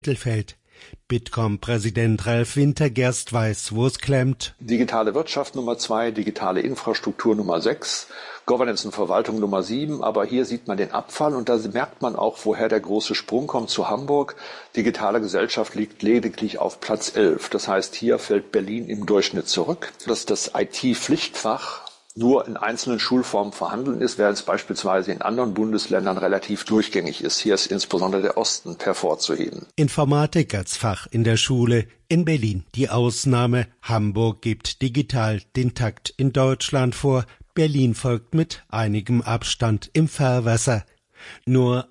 Mittelfeld. Bitkom-Präsident Ralf Wintergerst weiß, wo es klemmt. Digitale Wirtschaft Nummer 2, digitale Infrastruktur Nummer 6, Governance und Verwaltung Nummer 7. Aber hier sieht man den Abfall und da merkt man auch, woher der große Sprung kommt zu Hamburg. Digitale Gesellschaft liegt lediglich auf Platz 11. Das heißt, hier fällt Berlin im Durchschnitt zurück. Dass das IT-Pflichtfach nur in einzelnen Schulformen vorhanden ist, während es beispielsweise in anderen Bundesländern relativ durchgängig ist. Hier ist insbesondere der Osten hervorzuheben. Informatik als Fach in der Schule. In Berlin die Ausnahme. Hamburg gibt digital den Takt in Deutschland vor. Berlin folgt mit einigem Abstand im Fahrwasser. Nur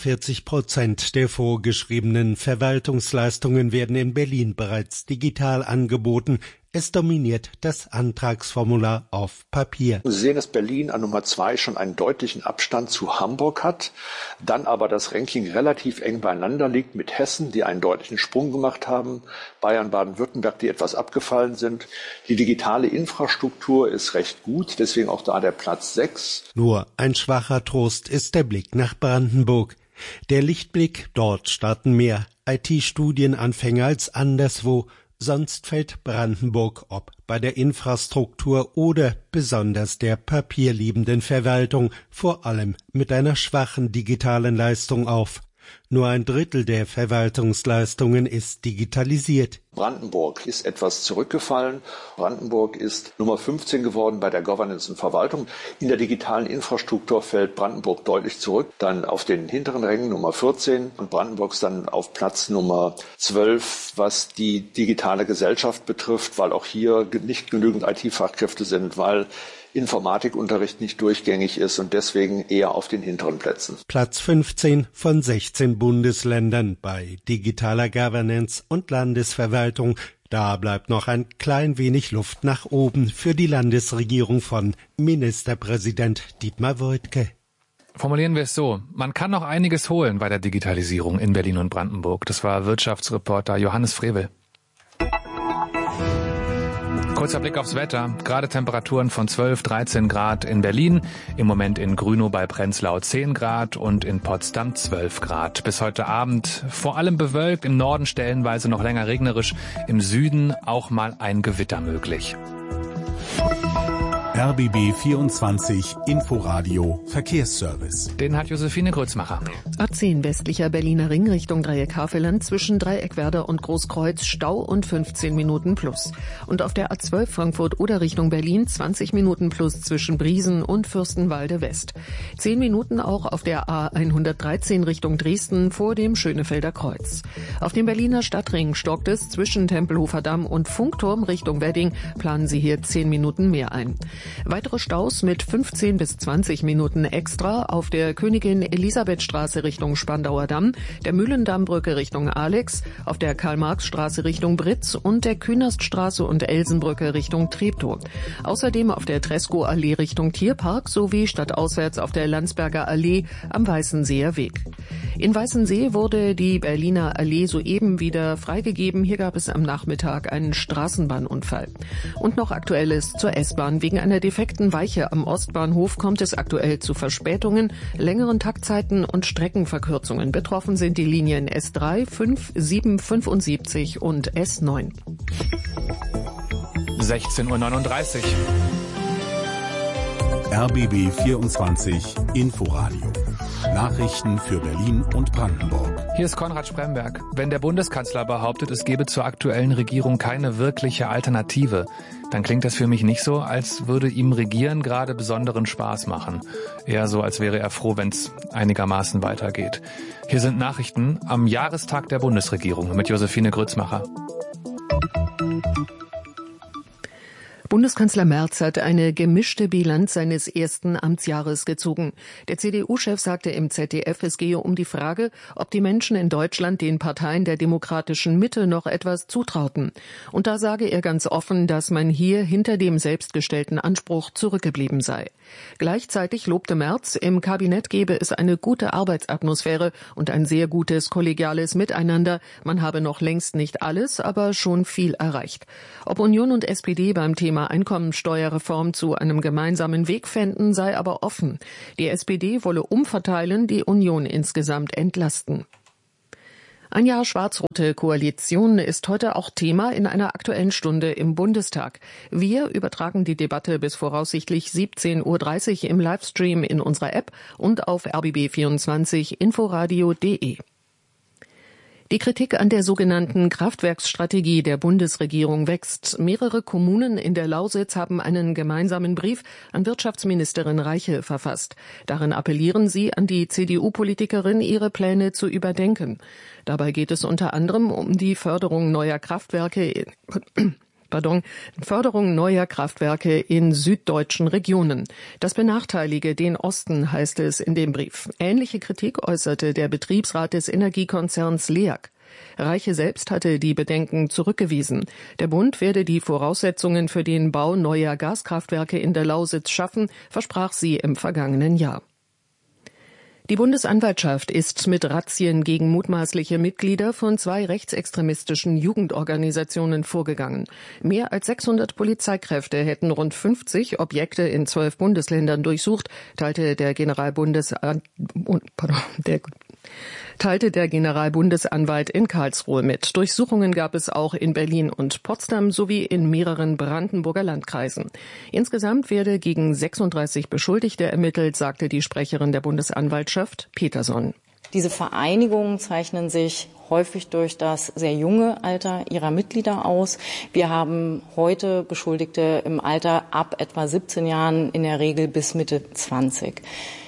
41% der vorgeschriebenen Verwaltungsleistungen werden in Berlin bereits digital angeboten. Es dominiert das Antragsformular auf Papier. Sie sehen, dass Berlin an Nummer 2 schon einen deutlichen Abstand zu Hamburg hat, dann aber das Ranking relativ eng beieinander liegt mit Hessen, die einen deutlichen Sprung gemacht haben, Bayern, Baden-Württemberg, die etwas abgefallen sind. Die digitale Infrastruktur ist recht gut, deswegen auch da der Platz 6. Nur ein schwacher Trost ist der Blick nach Brandenburg. Der Lichtblick, dort starten mehr IT-Studienanfänger als anderswo. Sonst fällt Brandenburg ob bei der Infrastruktur oder besonders der papierliebenden Verwaltung, vor allem mit einer schwachen digitalen Leistung auf. Nur ein Drittel der Verwaltungsleistungen ist digitalisiert. Brandenburg ist etwas zurückgefallen. Brandenburg ist Nummer 15 geworden bei der Governance und Verwaltung. In der digitalen Infrastruktur fällt Brandenburg deutlich zurück. Dann auf den hinteren Rängen Nummer 14 und Brandenburg ist dann auf Platz Nummer 12, was die digitale Gesellschaft betrifft, weil auch hier nicht genügend IT-Fachkräfte sind, weil Informatikunterricht nicht durchgängig ist und deswegen eher auf den hinteren Plätzen. Platz 15 von 16 Bundesländern bei digitaler Governance und Landesverwaltung. Da bleibt noch ein klein wenig Luft nach oben für die Landesregierung von Ministerpräsident Dietmar Woidke. Formulieren wir es so, man kann noch einiges holen bei der Digitalisierung in Berlin und Brandenburg. Das war Wirtschaftsreporter Johannes Frevel. Kurzer Blick aufs Wetter. Gerade Temperaturen von 12, 13 Grad in Berlin. Im Moment in Grünow bei Prenzlau 10 Grad und in Potsdam 12 Grad. Bis heute Abend vor allem bewölkt, im Norden stellenweise noch länger regnerisch. Im Süden auch mal ein Gewitter möglich. RBB 24 Inforadio Verkehrsservice. Den hat Josephine Grützmacher. A10 westlicher Berliner Ring Richtung Dreieck Havelland zwischen Dreieckwerder und Großkreuz Stau und 15 Minuten plus. Und auf der A12 Frankfurt oder Richtung Berlin 20 Minuten plus zwischen Briesen und Fürstenwalde West. 10 Minuten auch auf der A113 Richtung Dresden vor dem Schönefelder Kreuz. Auf dem Berliner Stadtring stockt es zwischen Tempelhofer Damm und Funkturm Richtung Wedding. Planen Sie hier 10 Minuten mehr ein. Weitere Staus mit 15 bis 20 Minuten extra auf der Königin-Elisabeth-Straße Richtung Spandauer Damm, der Mühlendammbrücke Richtung Alex, auf der Karl-Marx-Straße Richtung Britz und der Künaststraße und Elsenbrücke Richtung Treptow. Außerdem auf der Tresco-Allee Richtung Tierpark sowie stadtauswärts auf der Landsberger Allee am Weißenseer Weg. In Weißensee wurde die Berliner Allee soeben wieder freigegeben. Hier gab es am Nachmittag einen Straßenbahnunfall. Und noch Aktuelles zur S-Bahn. Wegen einer defekten Weiche am Ostbahnhof kommt es aktuell zu Verspätungen, längeren Taktzeiten und Streckenverkürzungen. Betroffen sind die Linien S3, 5, 7, 75 und S9. 16:39 Uhr. RBB 24 Inforadio. Nachrichten für Berlin und Brandenburg. Hier ist Konrad Spremberg. Wenn der Bundeskanzler behauptet, es gebe zur aktuellen Regierung keine wirkliche Alternative, dann klingt das für mich nicht so, als würde ihm Regieren gerade besonderen Spaß machen. Eher so, als wäre er froh, wenn es einigermaßen weitergeht. Hier sind Nachrichten am Jahrestag der Bundesregierung mit Josephine Grützmacher. Bundeskanzler Merz hat eine gemischte Bilanz seines ersten Amtsjahres gezogen. Der CDU-Chef sagte im ZDF, es gehe um die Frage, ob die Menschen in Deutschland den Parteien der demokratischen Mitte noch etwas zutrauten. Und da sage er ganz offen, dass man hier hinter dem selbstgestellten Anspruch zurückgeblieben sei. Gleichzeitig lobte Merz, im Kabinett gebe es eine gute Arbeitsatmosphäre und ein sehr gutes kollegiales Miteinander. Man habe noch längst nicht alles, aber schon viel erreicht. Ob Union und SPD beim Thema Einkommensteuerreform zu einem gemeinsamen Weg fänden, sei aber offen. Die SPD wolle umverteilen, die Union insgesamt entlasten. Ein Jahr schwarz-rote Koalition ist heute auch Thema in einer Aktuellen Stunde im Bundestag. Wir übertragen die Debatte bis voraussichtlich 17:30 Uhr im Livestream in unserer App und auf rbb24inforadio.de. Die Kritik an der sogenannten Kraftwerksstrategie der Bundesregierung wächst. Mehrere Kommunen in der Lausitz haben einen gemeinsamen Brief an Wirtschaftsministerin Reiche verfasst. Darin appellieren sie an die CDU-Politikerin, ihre Pläne zu überdenken. Dabei geht es unter anderem um die Förderung neuer Kraftwerke in süddeutschen Regionen. Das benachteilige den Osten, heißt es in dem Brief. Ähnliche Kritik äußerte der Betriebsrat des Energiekonzerns LEAG. Reiche selbst hatte die Bedenken zurückgewiesen. Der Bund werde die Voraussetzungen für den Bau neuer Gaskraftwerke in der Lausitz schaffen, versprach sie im vergangenen Jahr. Die Bundesanwaltschaft ist mit Razzien gegen mutmaßliche Mitglieder von 2 rechtsextremistischen Jugendorganisationen vorgegangen. Mehr als 600 Polizeikräfte hätten rund 50 Objekte in 12 Bundesländern durchsucht, teilte der Generalbundesanwalt in Karlsruhe mit. Durchsuchungen gab es auch in Berlin und Potsdam sowie in mehreren Brandenburger Landkreisen. Insgesamt werde gegen 36 Beschuldigte ermittelt, sagte die Sprecherin der Bundesanwaltschaft Peterson. Diese Vereinigungen zeichnen sich häufig durch das sehr junge Alter ihrer Mitglieder aus. Wir haben heute Beschuldigte im Alter ab etwa 17 Jahren, in der Regel bis Mitte 20.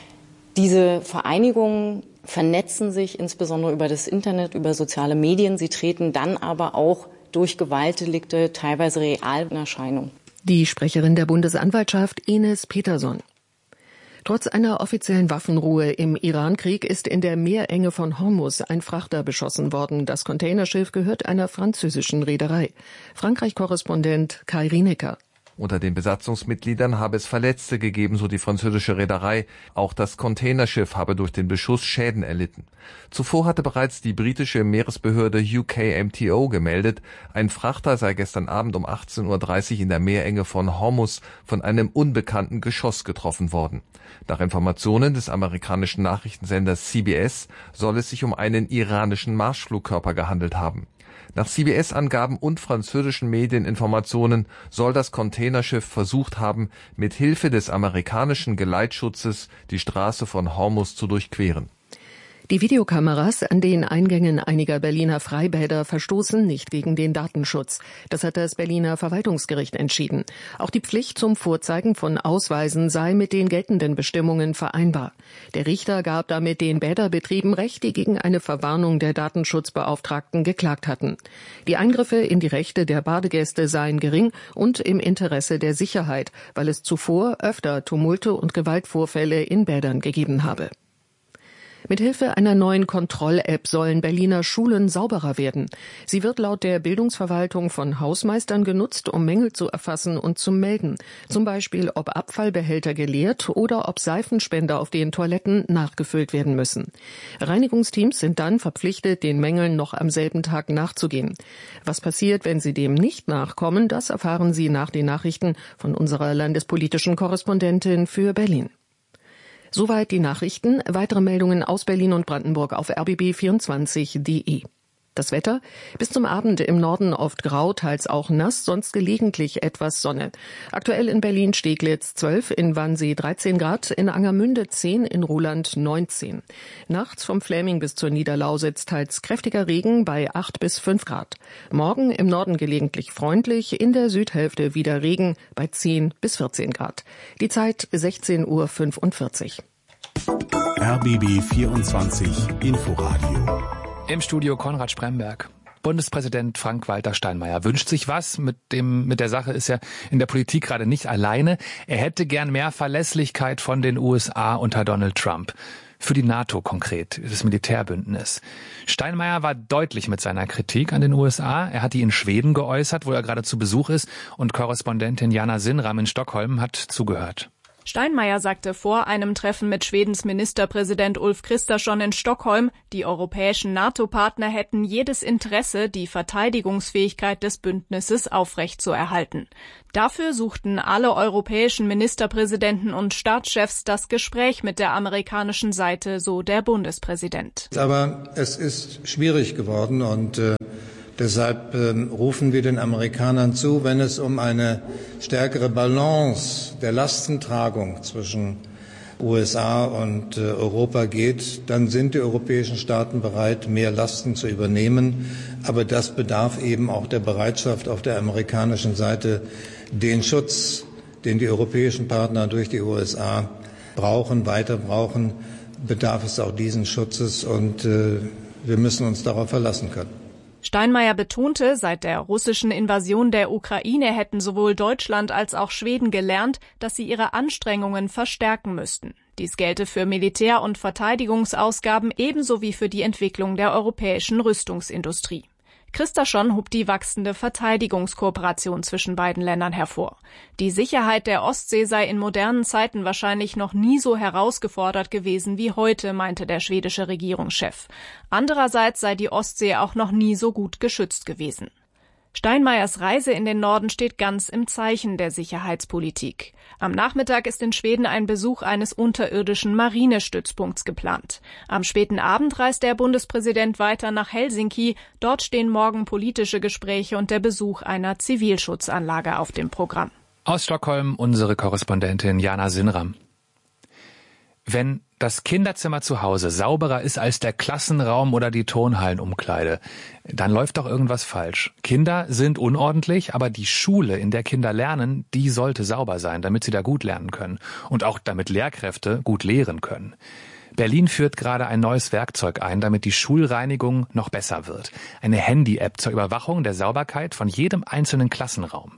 Diese Vereinigungen vernetzen sich insbesondere über das Internet, über soziale Medien. Sie treten dann aber auch durch Gewaltdelikte teilweise real in Erscheinung. Die Sprecherin der Bundesanwaltschaft Ines Peterson. Trotz einer offiziellen Waffenruhe im Irankrieg ist in der Meerenge von Hormuz ein Frachter beschossen worden. Das Containerschiff gehört einer französischen Reederei. Frankreich-Korrespondent Kai Rienecker. Unter den Besatzungsmitgliedern habe es Verletzte gegeben, so die französische Reederei. Auch das Containerschiff habe durch den Beschuss Schäden erlitten. Zuvor hatte bereits die britische Meeresbehörde UKMTO gemeldet, ein Frachter sei gestern Abend um 18:30 Uhr in der Meerenge von Hormuz von einem unbekannten Geschoss getroffen worden. Nach Informationen des amerikanischen Nachrichtensenders CBS soll es sich um einen iranischen Marschflugkörper gehandelt haben. Nach CBS-Angaben und französischen Medieninformationen soll das Containerschiff versucht haben, mit Hilfe des amerikanischen Geleitschutzes die Straße von Hormuz zu durchqueren. Die Videokameras an den Eingängen einiger Berliner Freibäder verstoßen nicht gegen den Datenschutz. Das hat das Berliner Verwaltungsgericht entschieden. Auch die Pflicht zum Vorzeigen von Ausweisen sei mit den geltenden Bestimmungen vereinbar. Der Richter gab damit den Bäderbetrieben Recht, die gegen eine Verwarnung der Datenschutzbeauftragten geklagt hatten. Die Eingriffe in die Rechte der Badegäste seien gering und im Interesse der Sicherheit, weil es zuvor öfter Tumulte und Gewaltvorfälle in Bädern gegeben habe. Mithilfe einer neuen Kontroll-App sollen Berliner Schulen sauberer werden. Sie wird laut der Bildungsverwaltung von Hausmeistern genutzt, um Mängel zu erfassen und zu melden. Zum Beispiel, ob Abfallbehälter geleert oder ob Seifenspender auf den Toiletten nachgefüllt werden müssen. Reinigungsteams sind dann verpflichtet, den Mängeln noch am selben Tag nachzugehen. Was passiert, wenn sie dem nicht nachkommen, das erfahren Sie nach den Nachrichten von unserer landespolitischen Korrespondentin für Berlin. Soweit die Nachrichten. Weitere Meldungen aus Berlin und Brandenburg auf rbb24.de. Das Wetter? Bis zum Abend im Norden oft grau, teils auch nass, sonst gelegentlich etwas Sonne. Aktuell in Berlin-Steglitz 12, in Wannsee 13 Grad, in Angermünde 10, in Ruhland 19. Nachts vom Fläming bis zur Niederlausitz teils kräftiger Regen bei 8 bis 5 Grad. Morgen im Norden gelegentlich freundlich, in der Südhälfte wieder Regen bei 10 bis 14 Grad. Die Zeit 16:45 Uhr. RBB 24 Inforadio. Im Studio Konrad Spremberg. Bundespräsident Frank-Walter Steinmeier wünscht sich was. Mit der Sache ist er in der Politik gerade nicht alleine. Er hätte gern mehr Verlässlichkeit von den USA unter Donald Trump. Für die NATO konkret, das Militärbündnis. Steinmeier war deutlich mit seiner Kritik an den USA. Er hat die in Schweden geäußert, wo er gerade zu Besuch ist. Und Korrespondentin Jana Sinram in Stockholm hat zugehört. Steinmeier sagte vor einem Treffen mit Schwedens Ministerpräsident Ulf Kristersson in Stockholm, die europäischen NATO-Partner hätten jedes Interesse, die Verteidigungsfähigkeit des Bündnisses aufrechtzuerhalten. Dafür suchten alle europäischen Ministerpräsidenten und Staatschefs das Gespräch mit der amerikanischen Seite, so der Bundespräsident. Aber es ist schwierig geworden und deshalb rufen wir den Amerikanern zu, wenn es um eine stärkere Balance der Lastentragung zwischen USA und Europa geht, dann sind die europäischen Staaten bereit, mehr Lasten zu übernehmen. Aber das bedarf eben auch der Bereitschaft auf der amerikanischen Seite, den Schutz, den die europäischen Partner durch die USA brauchen, weiter brauchen, bedarf es auch diesen Schutzes und wir müssen uns darauf verlassen können. Steinmeier betonte, seit der russischen Invasion der Ukraine hätten sowohl Deutschland als auch Schweden gelernt, dass sie ihre Anstrengungen verstärken müssten. Dies gelte für Militär- und Verteidigungsausgaben ebenso wie für die Entwicklung der europäischen Rüstungsindustrie. Kristersson hob die wachsende Verteidigungskooperation zwischen beiden Ländern hervor. Die Sicherheit der Ostsee sei in modernen Zeiten wahrscheinlich noch nie so herausgefordert gewesen wie heute, meinte der schwedische Regierungschef. Andererseits sei die Ostsee auch noch nie so gut geschützt gewesen. Steinmeiers Reise in den Norden steht ganz im Zeichen der Sicherheitspolitik. Am Nachmittag ist in Schweden ein Besuch eines unterirdischen Marinestützpunkts geplant. Am späten Abend reist der Bundespräsident weiter nach Helsinki. Dort stehen morgen politische Gespräche und der Besuch einer Zivilschutzanlage auf dem Programm. Aus Stockholm unsere Korrespondentin Jana Sinram. Wenn das Kinderzimmer zu Hause sauberer ist als der Klassenraum oder die Turnhallenumkleide, dann läuft doch irgendwas falsch. Kinder sind unordentlich, aber die Schule, in der Kinder lernen, die sollte sauber sein, damit sie da gut lernen können und auch damit Lehrkräfte gut lehren können. Berlin führt gerade ein neues Werkzeug ein, damit die Schulreinigung noch besser wird. Eine Handy-App zur Überwachung der Sauberkeit von jedem einzelnen Klassenraum.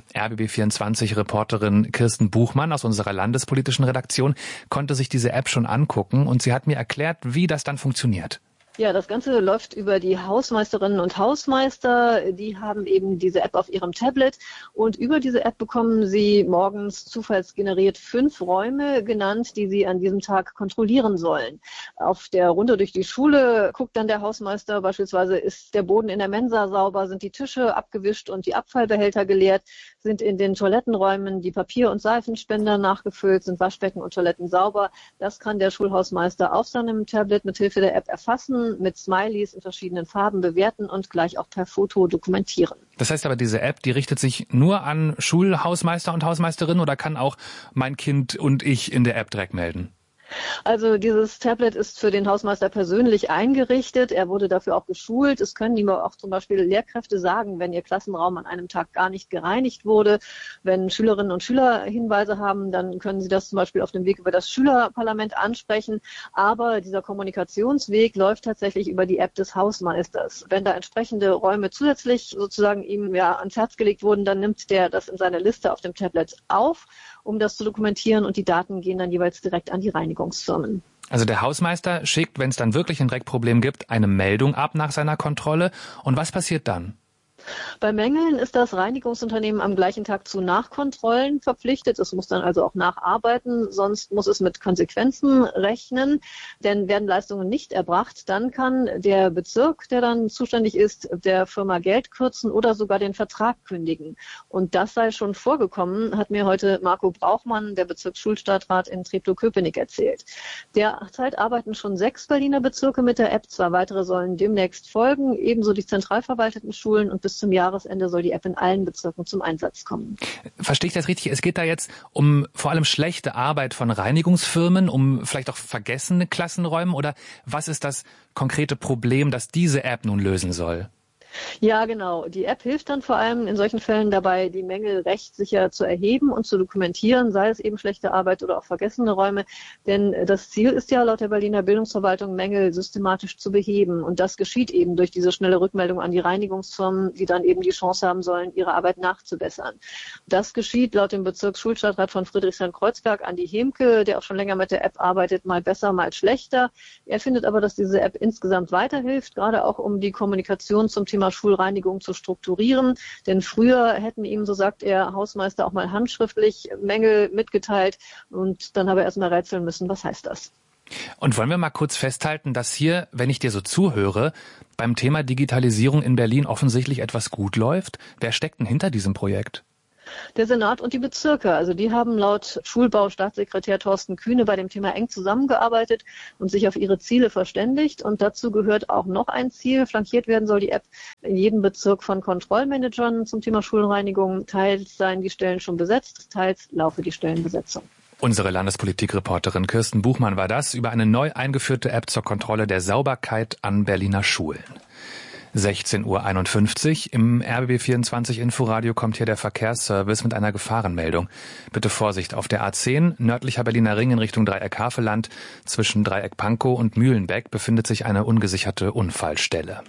RBB24-Reporterin Kirsten Buchmann aus unserer landespolitischen Redaktion konnte sich diese App schon angucken und sie hat mir erklärt, wie das dann funktioniert. Ja, das Ganze läuft über die Hausmeisterinnen und Hausmeister. Die haben eben diese App auf ihrem Tablet und über diese App bekommen sie morgens zufallsgeneriert 5 Räume genannt, die sie an diesem Tag kontrollieren sollen. Auf der Runde durch die Schule guckt dann der Hausmeister beispielsweise, ist der Boden in der Mensa sauber, sind die Tische abgewischt und die Abfallbehälter geleert, sind in den Toilettenräumen die Papier- und Seifenspender nachgefüllt, sind Waschbecken und Toiletten sauber. Das kann der Schulhausmeister auf seinem Tablet mithilfe der App erfassen, mit Smileys in verschiedenen Farben bewerten und gleich auch per Foto dokumentieren. Das heißt aber, diese App, die richtet sich nur an Schulhausmeister und Hausmeisterinnen oder kann auch mein Kind und ich in der App direkt melden? Also dieses Tablet ist für den Hausmeister persönlich eingerichtet. Er wurde dafür auch geschult. Es können ihm auch zum Beispiel Lehrkräfte sagen, wenn ihr Klassenraum an einem Tag gar nicht gereinigt wurde. Wenn Schülerinnen und Schüler Hinweise haben, dann können sie das zum Beispiel auf dem Weg über das Schülerparlament ansprechen. Aber dieser Kommunikationsweg läuft tatsächlich über die App des Hausmeisters. Wenn da entsprechende Räume zusätzlich sozusagen ihm ans Herz gelegt wurden, dann nimmt der das in seine Liste auf dem Tablet auf, um das zu dokumentieren und die Daten gehen dann jeweils direkt an die Reinigungsfirmen. Also der Hausmeister schickt, wenn es dann wirklich ein Dreckproblem gibt, eine Meldung ab nach seiner Kontrolle. Und was passiert dann? Bei Mängeln ist das Reinigungsunternehmen am gleichen Tag zu Nachkontrollen verpflichtet. Es muss dann also auch nacharbeiten, sonst muss es mit Konsequenzen rechnen. Denn werden Leistungen nicht erbracht, dann kann der Bezirk, der dann zuständig ist, der Firma Geld kürzen oder sogar den Vertrag kündigen. Und das sei schon vorgekommen, hat mir heute Marco Brauchmann, der Bezirksschulstadtrat in Treptow-Köpenick, erzählt. Derzeit arbeiten schon 6 Berliner Bezirke mit der App. 2 weitere sollen demnächst folgen, ebenso die zentral verwalteten Schulen, und bis zum Jahresende soll die App in allen Bezirken zum Einsatz kommen. Verstehe ich das richtig? Es geht da jetzt um vor allem schlechte Arbeit von Reinigungsfirmen, um vielleicht auch vergessene Klassenräume, oder was ist das konkrete Problem, das diese App nun lösen soll? Ja, genau. Die App hilft dann vor allem in solchen Fällen dabei, die Mängel rechtssicher zu erheben und zu dokumentieren, sei es eben schlechte Arbeit oder auch vergessene Räume. Denn das Ziel ist ja laut der Berliner Bildungsverwaltung, Mängel systematisch zu beheben. Und das geschieht eben durch diese schnelle Rückmeldung an die Reinigungsfirmen, die dann eben die Chance haben sollen, ihre Arbeit nachzubessern. Das geschieht laut dem Bezirksschulstadtrat von Friedrichshain-Kreuzberg, Andi Hemke, der auch schon länger mit der App arbeitet, mal besser, mal schlechter. Er findet aber, dass diese App insgesamt weiterhilft, gerade auch um die Kommunikation zum Thema Thema Schulreinigung zu strukturieren. Denn früher hätten ihm, so sagt er, Hausmeister auch mal handschriftlich Mängel mitgeteilt und dann habe er erstmal rätseln müssen, was heißt das? Und wollen wir mal kurz festhalten, dass hier, wenn ich dir so zuhöre, beim Thema Digitalisierung in Berlin offensichtlich etwas gut läuft? Wer steckt denn hinter diesem Projekt? Der Senat und die Bezirke, also die haben laut Schulbau-Staatssekretär Thorsten Kühne bei dem Thema eng zusammengearbeitet und sich auf ihre Ziele verständigt. Und dazu gehört auch noch ein Ziel. Flankiert werden soll die App in jedem Bezirk von Kontrollmanagern zum Thema Schulreinigung. Teils seien die Stellen schon besetzt, teils laufe die Stellenbesetzung. Unsere Landespolitikreporterin Kirsten Buchmann war das über eine neu eingeführte App zur Kontrolle der Sauberkeit an Berliner Schulen. 16:51 Uhr. Im RBB24 Inforadio kommt hier der Verkehrsservice mit einer Gefahrenmeldung. Bitte Vorsicht auf der A10, nördlicher Berliner Ring in Richtung Dreieck Havelland. Zwischen Dreieck Pankow und Mühlenbeck befindet sich eine ungesicherte Unfallstelle.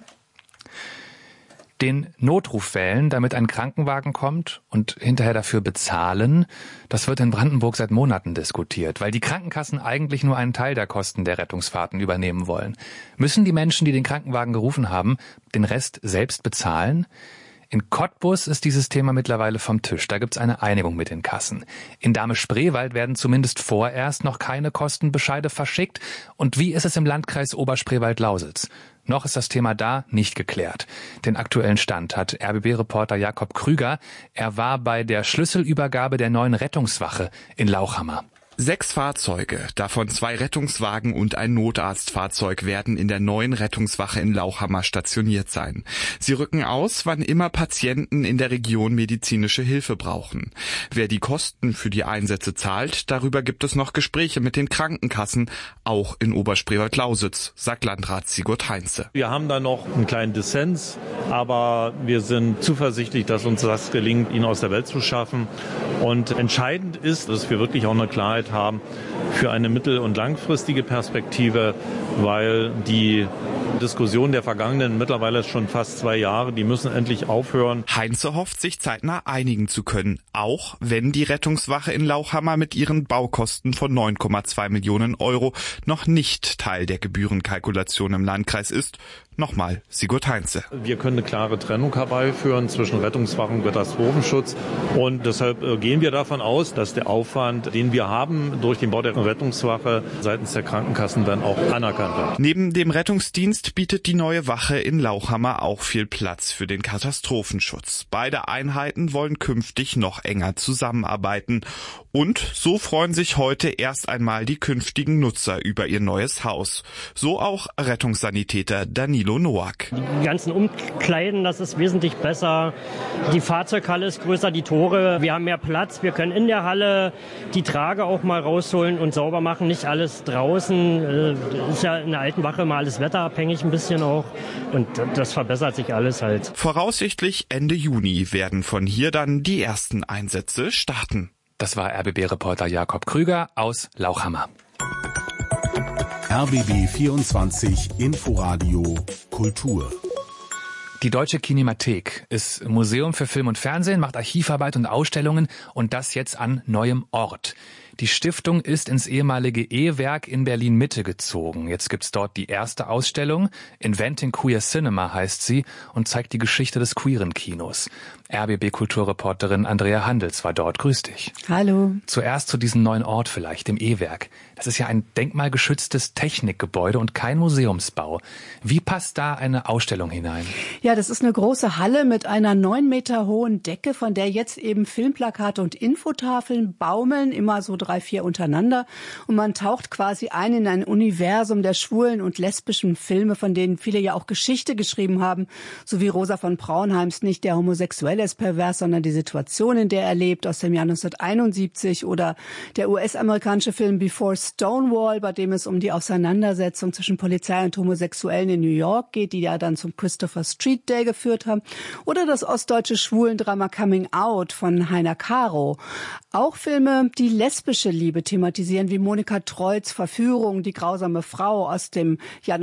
Den Notruf wählen, damit ein Krankenwagen kommt und hinterher dafür bezahlen, das wird in Brandenburg seit Monaten diskutiert, weil die Krankenkassen eigentlich nur einen Teil der Kosten der Rettungsfahrten übernehmen wollen. Müssen die Menschen, die den Krankenwagen gerufen haben, den Rest selbst bezahlen? In Cottbus ist dieses Thema mittlerweile vom Tisch. Da gibt's eine Einigung mit den Kassen. In Dahme-Spreewald werden zumindest vorerst noch keine Kostenbescheide verschickt. Und wie ist es im Landkreis Oberspreewald-Lausitz? Noch ist das Thema da nicht geklärt. Den aktuellen Stand hat RBB-Reporter Jakob Krüger. Er war bei der Schlüsselübergabe der neuen Rettungswache in Lauchhammer. 6 Fahrzeuge, davon 2 Rettungswagen und ein Notarztfahrzeug werden in der neuen Rettungswache in Lauchhammer stationiert sein. Sie rücken aus, wann immer Patienten in der Region medizinische Hilfe brauchen. Wer die Kosten für die Einsätze zahlt, darüber gibt es noch Gespräche mit den Krankenkassen, auch in Oberspreewald-Lausitz, sagt Landrat Sigurd Heinze. Wir haben da noch einen kleinen Dissens, aber wir sind zuversichtlich, dass uns das gelingt, ihn aus der Welt zu schaffen. Und entscheidend ist, dass wir wirklich auch eine Klarheit haben für eine mittel- und langfristige Perspektive, weil die Diskussion der vergangenen mittlerweile schon fast 2 Jahre, die müssen endlich aufhören. Heinze hofft, sich zeitnah einigen zu können, auch wenn die Rettungswache in Lauchhammer mit ihren Baukosten von 9,2 Millionen Euro noch nicht Teil der Gebührenkalkulation im Landkreis ist. Nochmal Sigurd Heinze. Wir können eine klare Trennung herbeiführen zwischen Rettungswache und Katastrophenschutz und deshalb gehen wir davon aus, dass der Aufwand, den wir haben durch den Bau der Rettungswache seitens der Krankenkassen dann auch anerkannt wird. Neben dem Rettungsdienst bietet die neue Wache in Lauchhammer auch viel Platz für den Katastrophenschutz. Beide Einheiten wollen künftig noch enger zusammenarbeiten. Und so freuen sich heute erst einmal die künftigen Nutzer über ihr neues Haus. So auch Rettungssanitäter Danilo Noack. Die ganzen Umkleiden, das ist wesentlich besser. Die Fahrzeughalle ist größer, die Tore, wir haben mehr Platz. Wir können in der Halle die Trage auch mal rausholen und sauber machen. Nicht alles draußen. Ist ja in der alten Wache mal alles wetterabhängig ein bisschen auch. Und das verbessert sich alles halt. Voraussichtlich Ende Juni werden von hier dann die ersten Einsätze starten. Das war RBB-Reporter Jakob Krüger aus Lauchhammer. RBB 24 Inforadio Kultur. Die Deutsche Kinemathek ist Museum für Film und Fernsehen, macht Archivarbeit und Ausstellungen und das jetzt an neuem Ort. Die Stiftung ist ins ehemalige E-Werk in Berlin-Mitte gezogen. Jetzt gibt's dort die erste Ausstellung. Inventing Queer Cinema heißt sie und zeigt die Geschichte des queeren Kinos. RBB-Kulturreporterin Andrea Handels war dort. Grüß dich. Hallo. Zuerst zu diesem neuen Ort vielleicht, dem E-Werk. Das ist ja ein denkmalgeschütztes Technikgebäude und kein Museumsbau. Wie passt da eine Ausstellung hinein? Ja, das ist eine große Halle mit einer 9 Meter hohen Decke, von der jetzt eben Filmplakate und Infotafeln baumeln, immer so 3, 4 untereinander. Und man taucht quasi ein in ein Universum der schwulen und lesbischen Filme, von denen viele ja auch Geschichte geschrieben haben, so wie Rosa von Braunheims Nicht der Homosexuelle ist pervers, sondern die Situation, in der er lebt, aus dem Jahr 1971, oder der US-amerikanische Film Before Stonewall, bei dem es um die Auseinandersetzung zwischen Polizei und Homosexuellen in New York geht, die ja dann zum Christopher Street Day geführt haben, oder das ostdeutsche Schwulendrama Coming Out von Heiner Caro. Auch Filme, die lesbische lesbische Liebe thematisieren, wie Monika Treutz Verführung, die grausame Frau aus dem Jahr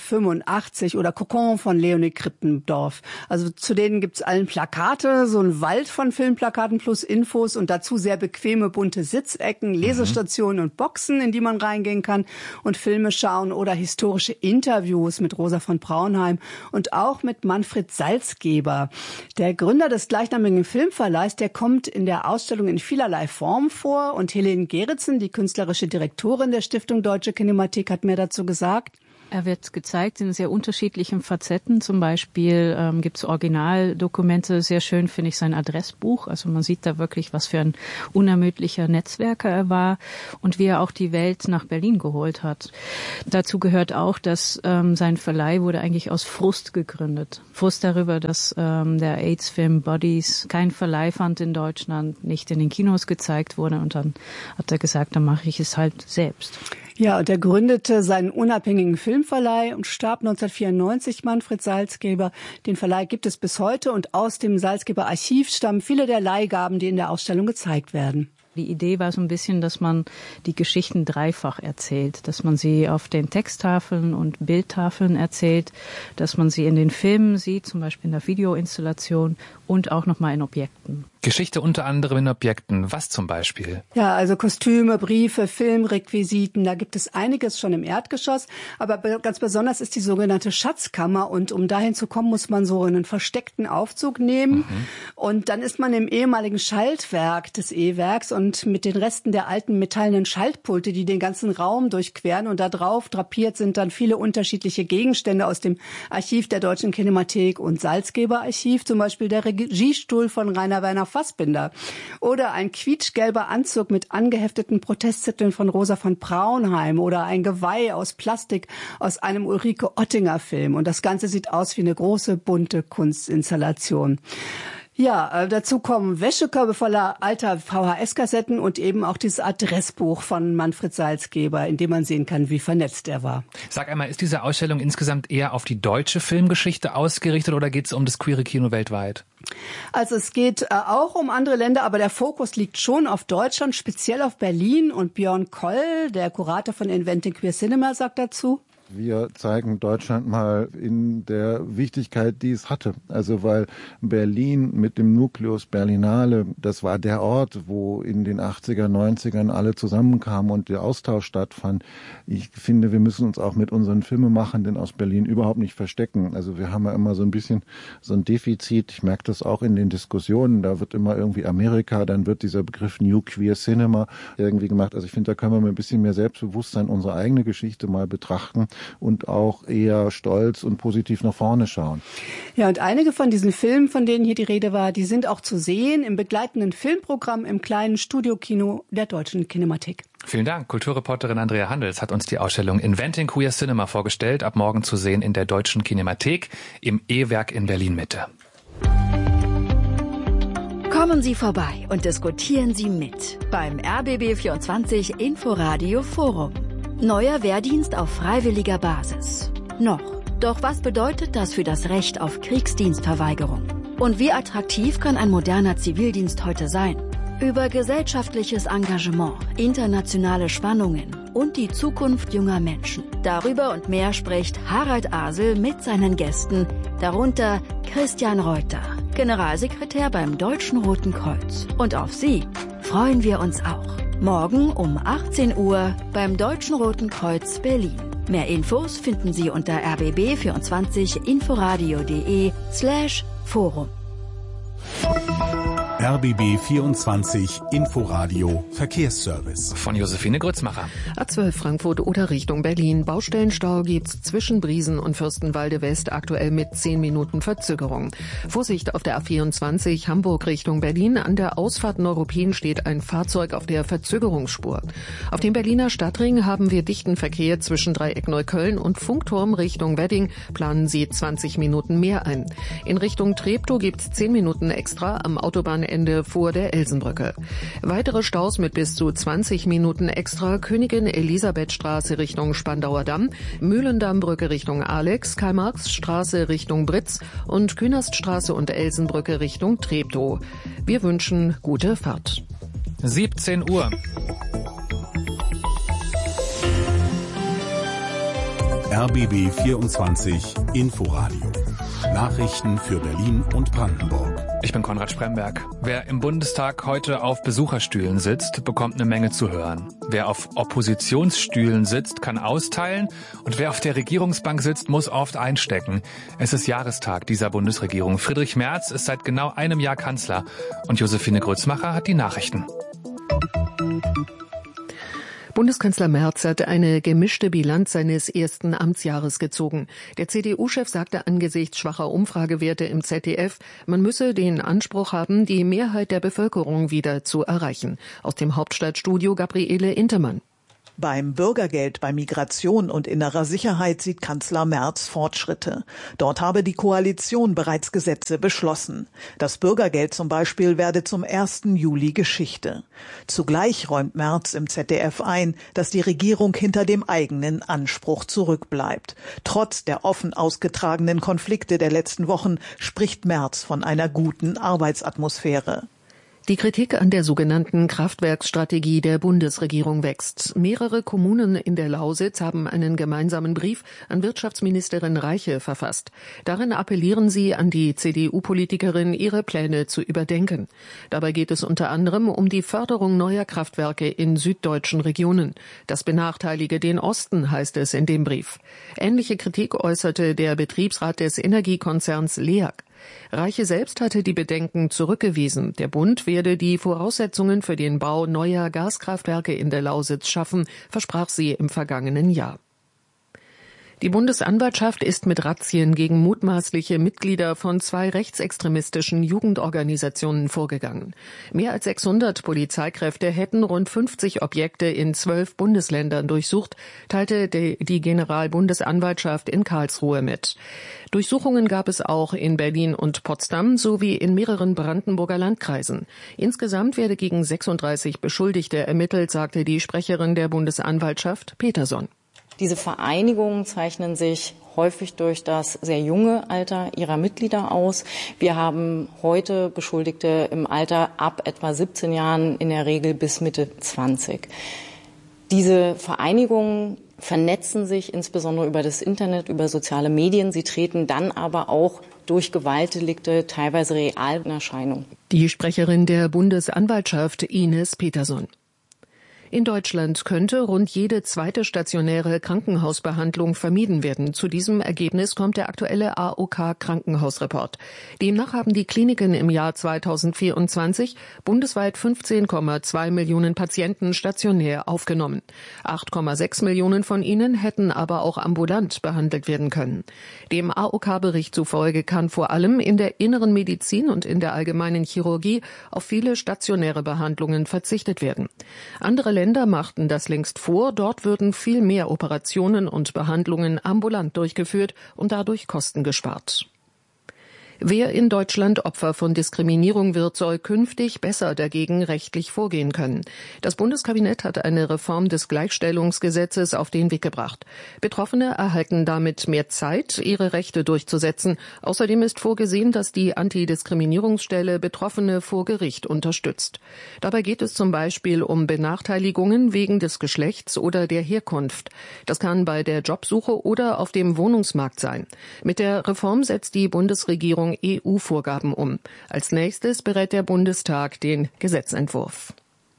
1985 oder Kokon von Leonie Krippendorf. Also zu denen gibt's allen Plakate, so ein Wald von Filmplakaten plus Infos und dazu sehr bequeme bunte Sitzecken, Lesestationen und Boxen, in die man reingehen kann und Filme schauen oder historische Interviews mit Rosa von Braunheim und auch mit Manfred Salzgeber. Der Gründer des gleichnamigen Filmverleihs, der kommt in der Ausstellung in vielerlei Form vor und Helene Gerritsen, die künstlerische Direktorin der Stiftung Deutsche Kinemathek, hat mir dazu gesagt: Er wird gezeigt in sehr unterschiedlichen Facetten. Zum Beispiel gibt es Originaldokumente. Sehr schön finde ich sein Adressbuch. Also man sieht da wirklich, was für ein unermüdlicher Netzwerker er war und wie er auch die Welt nach Berlin geholt hat. Dazu gehört auch, dass sein Verleih wurde eigentlich aus Frust gegründet. Frust darüber, dass der AIDS-Film Bodies keinen Verleih fand in Deutschland, nicht in den Kinos gezeigt wurde. Und dann hat er gesagt, dann mache ich es halt selbst. Ja, und er gründete seinen unabhängigen Filmverleih und starb 1994, Manfred Salzgeber. Den Verleih gibt es bis heute und aus dem Salzgeber Archiv stammen viele der Leihgaben, die in der Ausstellung gezeigt werden. Die Idee war so ein bisschen, dass man die Geschichten dreifach erzählt, dass man sie auf den Texttafeln und Bildtafeln erzählt, dass man sie in den Filmen sieht, zum Beispiel in der Videoinstallation und auch nochmal in Objekten. Geschichte unter anderem in Objekten. Was zum Beispiel? Ja, also Kostüme, Briefe, Filmrequisiten, da gibt es einiges schon im Erdgeschoss. Aber ganz besonders ist die sogenannte Schatzkammer. Und um dahin zu kommen, muss man so einen versteckten Aufzug nehmen. Und dann ist man im ehemaligen Schaltwerk des E-Werks und mit den Resten der alten metallenen Schaltpulte, die den ganzen Raum durchqueren. Und da drauf drapiert sind dann viele unterschiedliche Gegenstände aus dem Archiv der Deutschen Kinemathek und Salzgeber-Archiv. Zum Beispiel der Regiestuhl von Rainer Werner Fassbinder oder ein quietschgelber Anzug mit angehefteten Protestzetteln von Rosa von Braunheim oder ein Geweih aus Plastik aus einem Ulrike Oettinger Film. Und das Ganze sieht aus wie eine große, bunte Kunstinstallation. Ja, dazu kommen Wäschekörbe voller alter VHS-Kassetten und eben auch dieses Adressbuch von Manfred Salzgeber, in dem man sehen kann, wie vernetzt er war. Sag einmal, ist diese Ausstellung insgesamt eher auf die deutsche Filmgeschichte ausgerichtet oder geht es um das queere Kino weltweit? Also es geht auch um andere Länder, aber der Fokus liegt schon auf Deutschland, speziell auf Berlin. Und Björn Koll, der Kurator von Inventing Queer Cinema, sagt dazu: Wir zeigen Deutschland mal in der Wichtigkeit, die es hatte. Also weil Berlin mit dem Nucleus Berlinale, das war der Ort, wo in den 80er, 90ern alle zusammenkamen und der Austausch stattfand. Ich finde, wir müssen uns auch mit unseren Filmemachenden aus Berlin überhaupt nicht verstecken. Also wir haben ja immer so ein bisschen so ein Defizit. Ich merke das auch in den Diskussionen. Da wird immer irgendwie Amerika, dann wird dieser Begriff New Queer Cinema irgendwie gemacht. Also ich finde, da können wir mit ein bisschen mehr Selbstbewusstsein unsere eigene Geschichte mal betrachten und auch eher stolz und positiv nach vorne schauen. Ja, und einige von diesen Filmen, von denen hier die Rede war, die sind auch zu sehen im begleitenden Filmprogramm im kleinen Studiokino der Deutschen Kinemathek. Vielen Dank. Kulturreporterin Andrea Handels hat uns die Ausstellung Inventing Queer Cinema vorgestellt, ab morgen zu sehen in der Deutschen Kinemathek im E-Werk in Berlin-Mitte. Kommen Sie vorbei und diskutieren Sie mit beim RBB24 Inforadio Forum. Neuer Wehrdienst auf freiwilliger Basis. Noch. Doch was bedeutet das für das Recht auf Kriegsdienstverweigerung? Und wie attraktiv kann ein moderner Zivildienst heute sein? Über gesellschaftliches Engagement, internationale Spannungen und die Zukunft junger Menschen. Darüber und mehr spricht Harald Asel mit seinen Gästen, darunter Christian Reuter, Generalsekretär beim Deutschen Roten Kreuz. Und auf Sie freuen wir uns auch. Morgen um 18 Uhr beim Deutschen Roten Kreuz Berlin. Mehr Infos finden Sie unter rbb24inforadio.de/Forum. RBB24 Inforadio Verkehrsservice. Von Josephine Grützmacher. A12 Frankfurt oder Richtung Berlin. Baustellenstau gibt's zwischen Briesen und Fürstenwalde West aktuell mit 10 Minuten Verzögerung. Vorsicht auf der A24 Hamburg Richtung Berlin. An der Ausfahrt Neuruppin steht ein Fahrzeug auf der Verzögerungsspur. Auf dem Berliner Stadtring haben wir dichten Verkehr zwischen Dreieck Neukölln und Funkturm Richtung Wedding. Planen Sie 20 Minuten mehr ein. In Richtung Treptow gibt's 10 Minuten extra am Autobahnende vor der Elsenbrücke. Weitere Staus mit bis zu 20 Minuten extra: Königin Elisabeth Straße Richtung Spandauer Damm, Mühlendammbrücke Richtung Alex, Karl-Marx-Straße Richtung Britz und Künaststraße und Elsenbrücke Richtung Treptow. Wir wünschen gute Fahrt. 17 Uhr. RBB 24 Inforadio. Nachrichten für Berlin und Brandenburg. Ich bin Konrad Spremberg. Wer im Bundestag heute auf Besucherstühlen sitzt, bekommt eine Menge zu hören. Wer auf Oppositionsstühlen sitzt, kann austeilen. Und wer auf der Regierungsbank sitzt, muss oft einstecken. Es ist Jahrestag dieser Bundesregierung. Friedrich Merz ist seit genau einem Jahr Kanzler. Und Josephine Grützmacher hat die Nachrichten. Bundeskanzler Merz hat eine gemischte Bilanz seines ersten Amtsjahres gezogen. Der CDU-Chef sagte angesichts schwacher Umfragewerte im ZDF, man müsse den Anspruch haben, die Mehrheit der Bevölkerung wieder zu erreichen. Aus dem Hauptstadtstudio Gabriele Intermann. Beim Bürgergeld, bei Migration und innerer Sicherheit sieht Kanzler Merz Fortschritte. Dort habe die Koalition bereits Gesetze beschlossen. Das Bürgergeld zum Beispiel werde zum 1. Juli Geschichte. Zugleich räumt Merz im ZDF ein, dass die Regierung hinter dem eigenen Anspruch zurückbleibt. Trotz der offen ausgetragenen Konflikte der letzten Wochen spricht Merz von einer guten Arbeitsatmosphäre. Die Kritik an der sogenannten Kraftwerksstrategie der Bundesregierung wächst. Mehrere Kommunen in der Lausitz haben einen gemeinsamen Brief an Wirtschaftsministerin Reiche verfasst. Darin appellieren sie an die CDU-Politikerin, ihre Pläne zu überdenken. Dabei geht es unter anderem um die Förderung neuer Kraftwerke in süddeutschen Regionen. Das benachteilige den Osten, heißt es in dem Brief. Ähnliche Kritik äußerte der Betriebsrat des Energiekonzerns LEAG. Reiche selbst hatte die Bedenken zurückgewiesen. Der Bund werde die Voraussetzungen für den Bau neuer Gaskraftwerke in der Lausitz schaffen, versprach sie im vergangenen Jahr. Die Bundesanwaltschaft ist mit Razzien gegen mutmaßliche Mitglieder von 2 rechtsextremistischen Jugendorganisationen vorgegangen. Mehr als 600 Polizeikräfte hätten rund 50 Objekte in 12 Bundesländern durchsucht, teilte die Generalbundesanwaltschaft in Karlsruhe mit. Durchsuchungen gab es auch in Berlin und Potsdam sowie in mehreren Brandenburger Landkreisen. Insgesamt werde gegen 36 Beschuldigte ermittelt, sagte die Sprecherin der Bundesanwaltschaft Peterson. Diese Vereinigungen zeichnen sich häufig durch das sehr junge Alter ihrer Mitglieder aus. Wir haben heute Beschuldigte im Alter ab etwa 17 Jahren, in der Regel bis Mitte 20. Diese Vereinigungen vernetzen sich insbesondere über das Internet, über soziale Medien. Sie treten dann aber auch durch Gewaltdelikte teilweise real in Erscheinung. Die Sprecherin der Bundesanwaltschaft Ines Peterson. In Deutschland könnte rund jede zweite stationäre Krankenhausbehandlung vermieden werden. Zu diesem Ergebnis kommt der aktuelle AOK-Krankenhausreport. Demnach haben die Kliniken im Jahr 2024 bundesweit 15,2 Millionen Patienten stationär aufgenommen. 8,6 Millionen von ihnen hätten aber auch ambulant behandelt werden können. Dem AOK-Bericht zufolge kann vor allem in der inneren Medizin und in der allgemeinen Chirurgie auf viele stationäre Behandlungen verzichtet werden. Andere Länder machten das längst vor. Dort würden viel mehr Operationen und Behandlungen ambulant durchgeführt und dadurch Kosten gespart. Wer in Deutschland Opfer von Diskriminierung wird, soll künftig besser dagegen rechtlich vorgehen können. Das Bundeskabinett hat eine Reform des Gleichstellungsgesetzes auf den Weg gebracht. Betroffene erhalten damit mehr Zeit, ihre Rechte durchzusetzen. Außerdem ist vorgesehen, dass die Antidiskriminierungsstelle Betroffene vor Gericht unterstützt. Dabei geht es zum Beispiel um Benachteiligungen wegen des Geschlechts oder der Herkunft. Das kann bei der Jobsuche oder auf dem Wohnungsmarkt sein. Mit der Reform setzt die Bundesregierung EU-Vorgaben um. Als nächstes berät der Bundestag den Gesetzentwurf.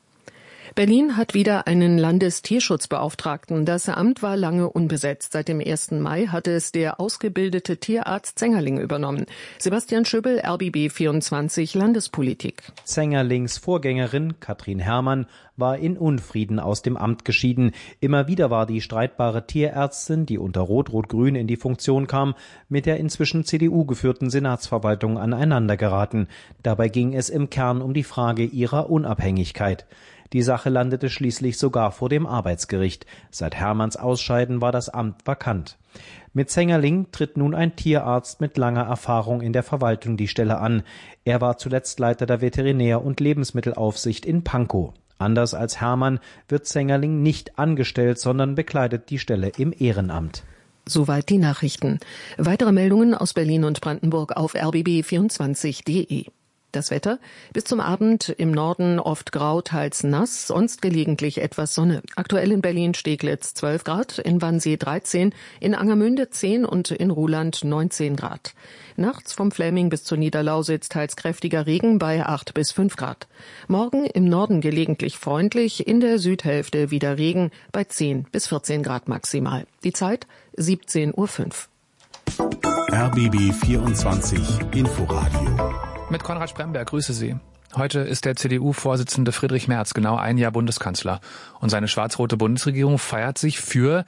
Berlin hat wieder einen Landestierschutzbeauftragten. Das Amt war lange unbesetzt. Seit dem 1. Mai hatte es der ausgebildete Tierarzt Zengerling übernommen. Sebastian Schübbel, RBB 24 Landespolitik. Zengerlings Vorgängerin Katrin Herrmann war in Unfrieden aus dem Amt geschieden. Immer wieder war die streitbare Tierärztin, die unter Rot-Rot-Grün in die Funktion kam, mit der inzwischen CDU-geführten Senatsverwaltung aneinandergeraten. Dabei ging es im Kern um die Frage ihrer Unabhängigkeit. Die Sache landete schließlich sogar vor dem Arbeitsgericht. Seit Herrmanns Ausscheiden war das Amt vakant. Mit Zengerling tritt nun ein Tierarzt mit langer Erfahrung in der Verwaltung die Stelle an. Er war zuletzt Leiter der Veterinär- und Lebensmittelaufsicht in Pankow. Anders als Herrmann wird Zengerling nicht angestellt, sondern bekleidet die Stelle im Ehrenamt. Soweit die Nachrichten. Weitere Meldungen aus Berlin und Brandenburg auf rbb24.de. Das Wetter: bis zum Abend im Norden oft grau, teils nass, sonst gelegentlich etwas Sonne. Aktuell in Berlin-Steglitz 12 Grad, in Wannsee 13, in Angermünde 10 und in Ruhland 19 Grad. Nachts vom Fläming bis zur Niederlausitz teils kräftiger Regen bei 8 bis 5 Grad. Morgen im Norden gelegentlich freundlich, in der Südhälfte wieder Regen bei 10 bis 14 Grad maximal. Die Zeit 17:05 Uhr. RBB 24 Inforadio. Mit Konrad Spremberg, grüße Sie. Heute ist der CDU-Vorsitzende Friedrich Merz genau ein Jahr Bundeskanzler. Und seine schwarz-rote Bundesregierung feiert sich für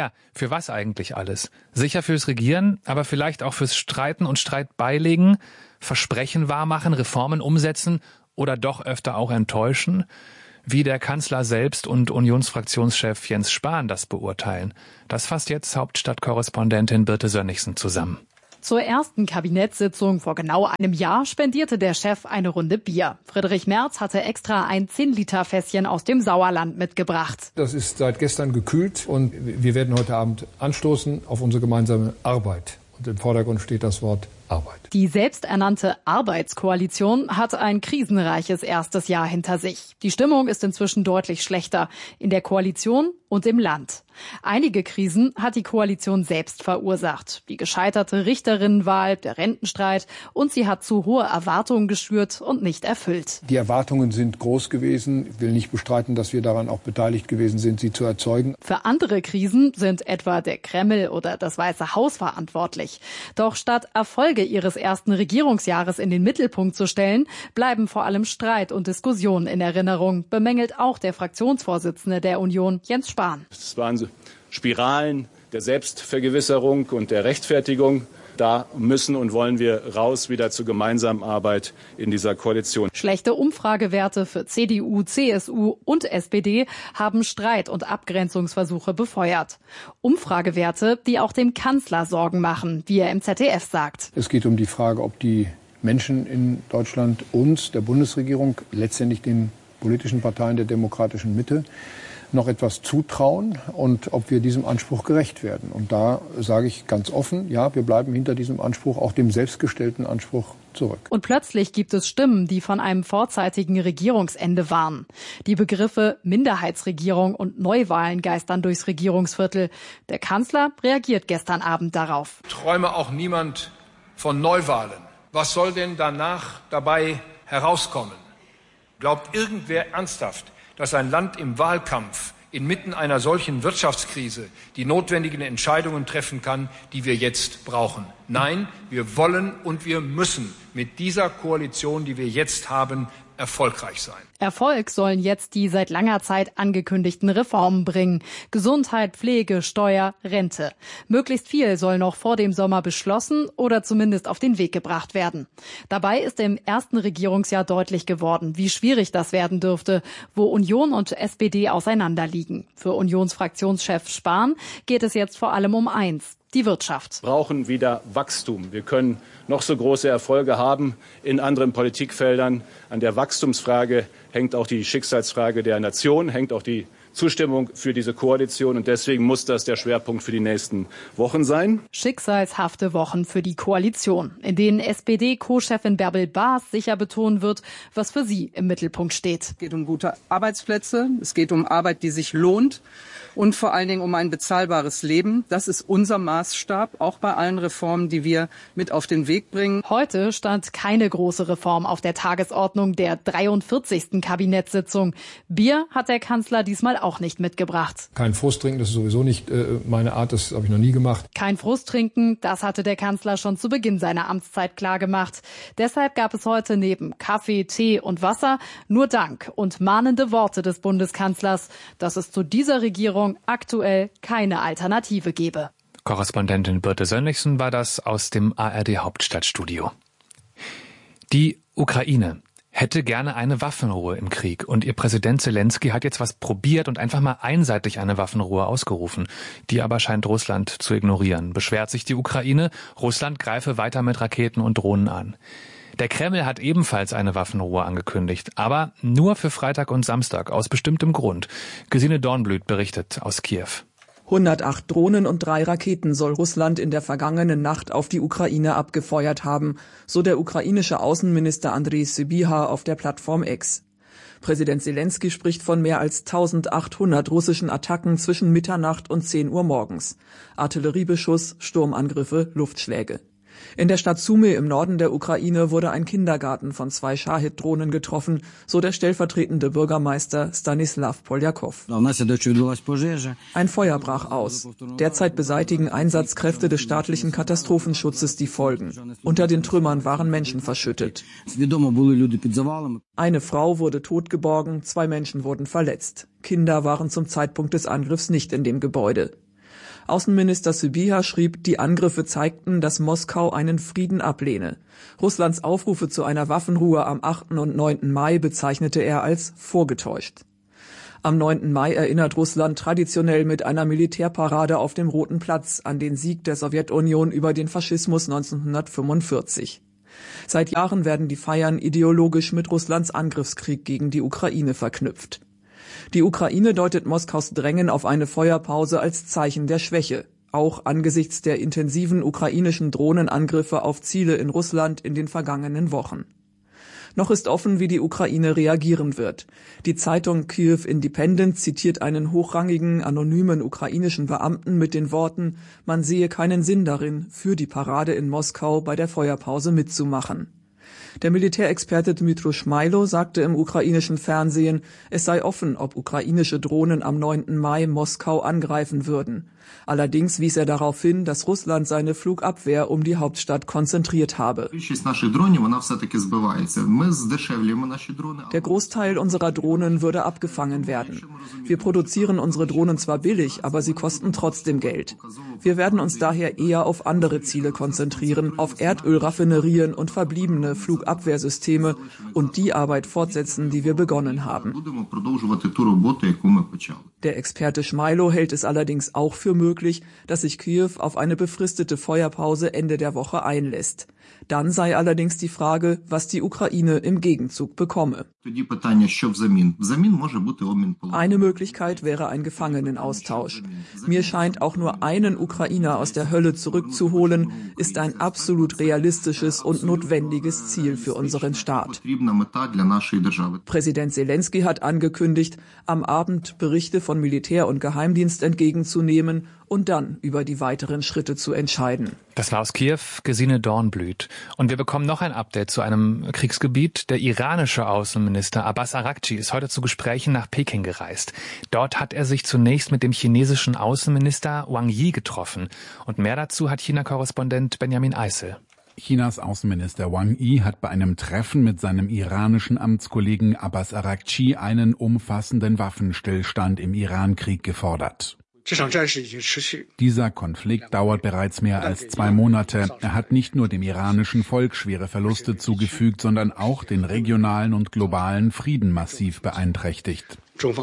was eigentlich alles? Sicher fürs Regieren, aber vielleicht auch fürs Streiten und Streit beilegen, Versprechen wahrmachen, Reformen umsetzen oder doch öfter auch enttäuschen? Wie der Kanzler selbst und Unionsfraktionschef Jens Spahn das beurteilen, das fasst jetzt Hauptstadtkorrespondentin Birte Sönnigsen zusammen. Zur ersten Kabinettssitzung vor genau einem Jahr spendierte der Chef eine Runde Bier. Friedrich Merz hatte extra ein 10-Liter-Fässchen aus dem Sauerland mitgebracht. Das ist seit gestern gekühlt und wir werden heute Abend anstoßen auf unsere gemeinsame Arbeit. Und im Vordergrund steht das Wort Arbeit. Die selbsternannte Arbeitskoalition hat ein krisenreiches erstes Jahr hinter sich. Die Stimmung ist inzwischen deutlich schlechter in der Koalition und im Land. Einige Krisen hat die Koalition selbst verursacht. Die gescheiterte Richterinnenwahl, der Rentenstreit, und sie hat zu hohe Erwartungen geschürt und nicht erfüllt. Die Erwartungen sind groß gewesen. Ich will nicht bestreiten, dass wir daran auch beteiligt gewesen sind, sie zu erzeugen. Für andere Krisen sind etwa der Kreml oder das Weiße Haus verantwortlich. Doch statt Erfolge ihres ersten Regierungsjahres in den Mittelpunkt zu stellen, bleiben vor allem Streit und Diskussionen in Erinnerung, bemängelt auch der Fraktionsvorsitzende der Union, Jens Spahn. Es waren Spiralen der Selbstvergewisserung und der Rechtfertigung. Da müssen und wollen wir raus wieder zur gemeinsamen Arbeit in dieser Koalition. Schlechte Umfragewerte für CDU, CSU und SPD haben Streit und Abgrenzungsversuche befeuert. Umfragewerte, die auch dem Kanzler Sorgen machen, wie er im ZDF sagt. Es geht um die Frage, ob die Menschen in Deutschland uns, der Bundesregierung, letztendlich den politischen Parteien der demokratischen Mitte, noch etwas zutrauen und ob wir diesem Anspruch gerecht werden. Und da sage ich ganz offen, ja, wir bleiben hinter diesem Anspruch, auch dem selbstgestellten Anspruch, zurück. Und plötzlich gibt es Stimmen, die von einem vorzeitigen Regierungsende warnen. Die Begriffe Minderheitsregierung und Neuwahlen geistern durchs Regierungsviertel. Der Kanzler reagiert gestern Abend darauf. Träume auch niemand von Neuwahlen. Was soll denn danach dabei herauskommen? Glaubt irgendwer ernsthaft, dass ein Land im Wahlkampf inmitten einer solchen Wirtschaftskrise die notwendigen Entscheidungen treffen kann, die wir jetzt brauchen? Nein, wir wollen und wir müssen mit dieser Koalition, die wir jetzt haben, erfolgreich sein. Erfolg sollen jetzt die seit langer Zeit angekündigten Reformen bringen. Gesundheit, Pflege, Steuer, Rente. Möglichst viel soll noch vor dem Sommer beschlossen oder zumindest auf den Weg gebracht werden. Dabei ist im ersten Regierungsjahr deutlich geworden, wie schwierig das werden dürfte, wo Union und SPD auseinanderliegen. Für Unionsfraktionschef Spahn geht es jetzt vor allem um eins: die Wirtschaft. Wir brauchen wieder Wachstum. Wir können noch so große Erfolge haben in anderen Politikfeldern. An der Wachstumsfrage hängt auch die Schicksalsfrage der Nation, hängt auch die Zustimmung für diese Koalition. Und deswegen muss das der Schwerpunkt für die nächsten Wochen sein. Schicksalshafte Wochen für die Koalition, in denen SPD-Co-Chefin Bärbel Baas sicher betonen wird, was für sie im Mittelpunkt steht. Es geht um gute Arbeitsplätze, es geht um Arbeit, die sich lohnt. Und vor allen Dingen um ein bezahlbares Leben. Das ist unser Maßstab, auch bei allen Reformen, die wir mit auf den Weg bringen. Heute stand keine große Reform auf der Tagesordnung der 43. Kabinettssitzung. Bier hat der Kanzler diesmal auch nicht mitgebracht. Kein Frust trinken, das ist sowieso nicht meine Art, das habe ich noch nie gemacht. Kein Frust trinken, das hatte der Kanzler schon zu Beginn seiner Amtszeit klargemacht. Deshalb gab es heute neben Kaffee, Tee und Wasser nur Dank und mahnende Worte des Bundeskanzlers, dass es zu dieser Regierung aktuell keine Alternative gebe. Korrespondentin Birte Sönnigsen war das aus dem ARD Hauptstadtstudio. Die Ukraine hätte gerne eine Waffenruhe im Krieg und ihr Präsident Zelensky hat jetzt was probiert und einfach mal einseitig eine Waffenruhe ausgerufen. Die aber scheint Russland zu ignorieren. Beschwert sich die Ukraine, Russland greife weiter mit Raketen und Drohnen an. Der Kreml hat ebenfalls eine Waffenruhe angekündigt, aber nur für Freitag und Samstag, aus bestimmtem Grund. Gesine Dornblüt berichtet aus Kiew. 108 Drohnen und 3 Raketen soll Russland in der vergangenen Nacht auf die Ukraine abgefeuert haben, so der ukrainische Außenminister Andrei Sybiha auf der Plattform X. Präsident Selenskyj spricht von mehr als 1800 russischen Attacken zwischen Mitternacht und 10 Uhr morgens. Artilleriebeschuss, Sturmangriffe, Luftschläge. In der Stadt Sumy im Norden der Ukraine wurde ein Kindergarten von 2 Schahid-Drohnen getroffen, so der stellvertretende Bürgermeister Stanislav Poljakow. Ein Feuer brach aus. Derzeit beseitigen Einsatzkräfte des staatlichen Katastrophenschutzes die Folgen. Unter den Trümmern waren Menschen verschüttet. Eine Frau wurde tot geborgen, 2 Menschen wurden verletzt. Kinder waren zum Zeitpunkt des Angriffs nicht in dem Gebäude. Außenminister Sybiha schrieb, die Angriffe zeigten, dass Moskau einen Frieden ablehne. Russlands Aufrufe zu einer Waffenruhe am 8. und 9. Mai bezeichnete er als vorgetäuscht. Am 9. Mai erinnert Russland traditionell mit einer Militärparade auf dem Roten Platz an den Sieg der Sowjetunion über den Faschismus 1945. Seit Jahren werden die Feiern ideologisch mit Russlands Angriffskrieg gegen die Ukraine verknüpft. Die Ukraine deutet Moskaus Drängen auf eine Feuerpause als Zeichen der Schwäche, auch angesichts der intensiven ukrainischen Drohnenangriffe auf Ziele in Russland in den vergangenen Wochen. Noch ist offen, wie die Ukraine reagieren wird. Die Zeitung Kyiv Independent zitiert einen hochrangigen, anonymen ukrainischen Beamten mit den Worten, man sehe keinen Sinn darin, für die Parade in Moskau bei der Feuerpause mitzumachen. Der Militärexperte Dmytro Schmailo sagte im ukrainischen Fernsehen, es sei offen, ob ukrainische Drohnen am 9. Mai Moskau angreifen würden. Allerdings wies er darauf hin, dass Russland seine Flugabwehr um die Hauptstadt konzentriert habe. Der Großteil unserer Drohnen würde abgefangen werden. Wir produzieren unsere Drohnen zwar billig, aber sie kosten trotzdem Geld. Wir werden uns daher eher auf andere Ziele konzentrieren, auf Erdölraffinerien und verbliebene Flugabwehrsysteme und die Arbeit fortsetzen, die wir begonnen haben. Der Experte Schmailo hält es allerdings auch für möglich, dass sich Kyiw auf eine befristete Feuerpause Ende der Woche einlässt. Dann sei allerdings die Frage, was die Ukraine im Gegenzug bekomme. Eine Möglichkeit wäre ein Gefangenenaustausch. Mir scheint, auch nur einen Ukrainer aus der Hölle zurückzuholen, ist ein absolut realistisches und notwendiges Ziel für unseren Staat. Präsident Selenskyj hat angekündigt, am Abend Berichte von Militär und Geheimdienst entgegenzunehmen und dann über die weiteren Schritte zu entscheiden. Das war aus Kiew Gesine Dornblüt. Und wir bekommen noch ein Update zu einem Kriegsgebiet. Der iranische Außenminister Abbas Araghchi ist heute zu Gesprächen nach Peking gereist. Dort hat er sich zunächst mit dem chinesischen Außenminister Wang Yi getroffen. Und mehr dazu hat China-Korrespondent Benjamin Eisel. Chinas Außenminister Wang Yi hat bei einem Treffen mit seinem iranischen Amtskollegen Abbas Araghchi einen umfassenden Waffenstillstand im Irankrieg gefordert. Dieser Konflikt dauert bereits mehr als 2 Monate. Er hat nicht nur dem iranischen Volk schwere Verluste zugefügt, sondern auch den regionalen und globalen Frieden massiv beeinträchtigt.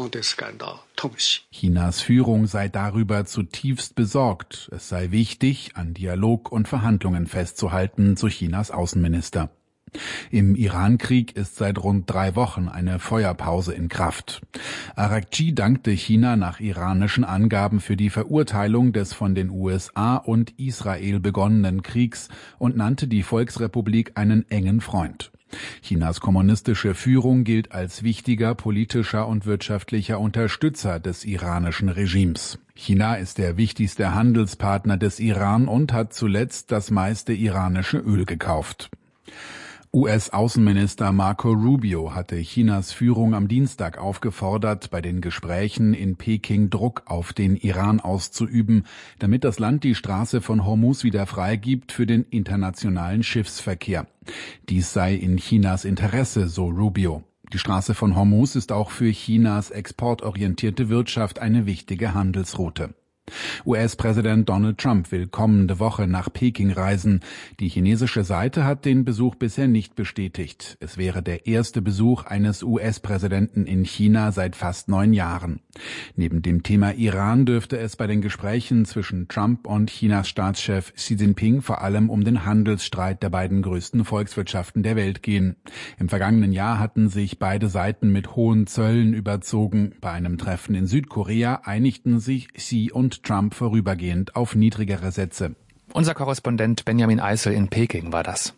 Chinas Führung sei darüber zutiefst besorgt. Es sei wichtig, an Dialog und Verhandlungen festzuhalten, so Chinas Außenminister. Im Irankrieg ist seit rund 3 Wochen eine Feuerpause in Kraft. Araghchi dankte China nach iranischen Angaben für die Verurteilung des von den USA und Israel begonnenen Kriegs und nannte die Volksrepublik einen engen Freund. Chinas kommunistische Führung gilt als wichtiger politischer und wirtschaftlicher Unterstützer des iranischen Regimes. China ist der wichtigste Handelspartner des Iran und hat zuletzt das meiste iranische Öl gekauft. US-Außenminister Marco Rubio hatte Chinas Führung am Dienstag aufgefordert, bei den Gesprächen in Peking Druck auf den Iran auszuüben, damit das Land die Straße von Hormuz wieder freigibt für den internationalen Schiffsverkehr. Dies sei in Chinas Interesse, so Rubio. Die Straße von Hormuz ist auch für Chinas exportorientierte Wirtschaft eine wichtige Handelsroute. US-Präsident Donald Trump will kommende Woche nach Peking reisen. Die chinesische Seite hat den Besuch bisher nicht bestätigt. Es wäre der erste Besuch eines US-Präsidenten in China seit fast 9 Jahren. Neben dem Thema Iran dürfte es bei den Gesprächen zwischen Trump und Chinas Staatschef Xi Jinping vor allem um den Handelsstreit der beiden größten Volkswirtschaften der Welt gehen. Im vergangenen Jahr hatten sich beide Seiten mit hohen Zöllen überzogen. Bei einem Treffen in Südkorea einigten sich Xi und und Trump vorübergehend auf niedrigere Sätze. Unser Korrespondent Benjamin Eisel in Peking war das.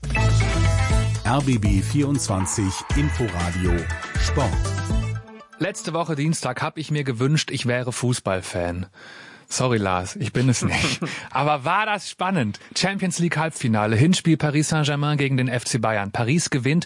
RBB 24 Inforadio Sport. Letzte Woche Dienstag habe ich mir gewünscht, ich wäre Fußballfan. Sorry Lars, ich bin es nicht. Aber war das spannend. Champions League Halbfinale, Hinspiel Paris Saint-Germain gegen den FC Bayern. Paris gewinnt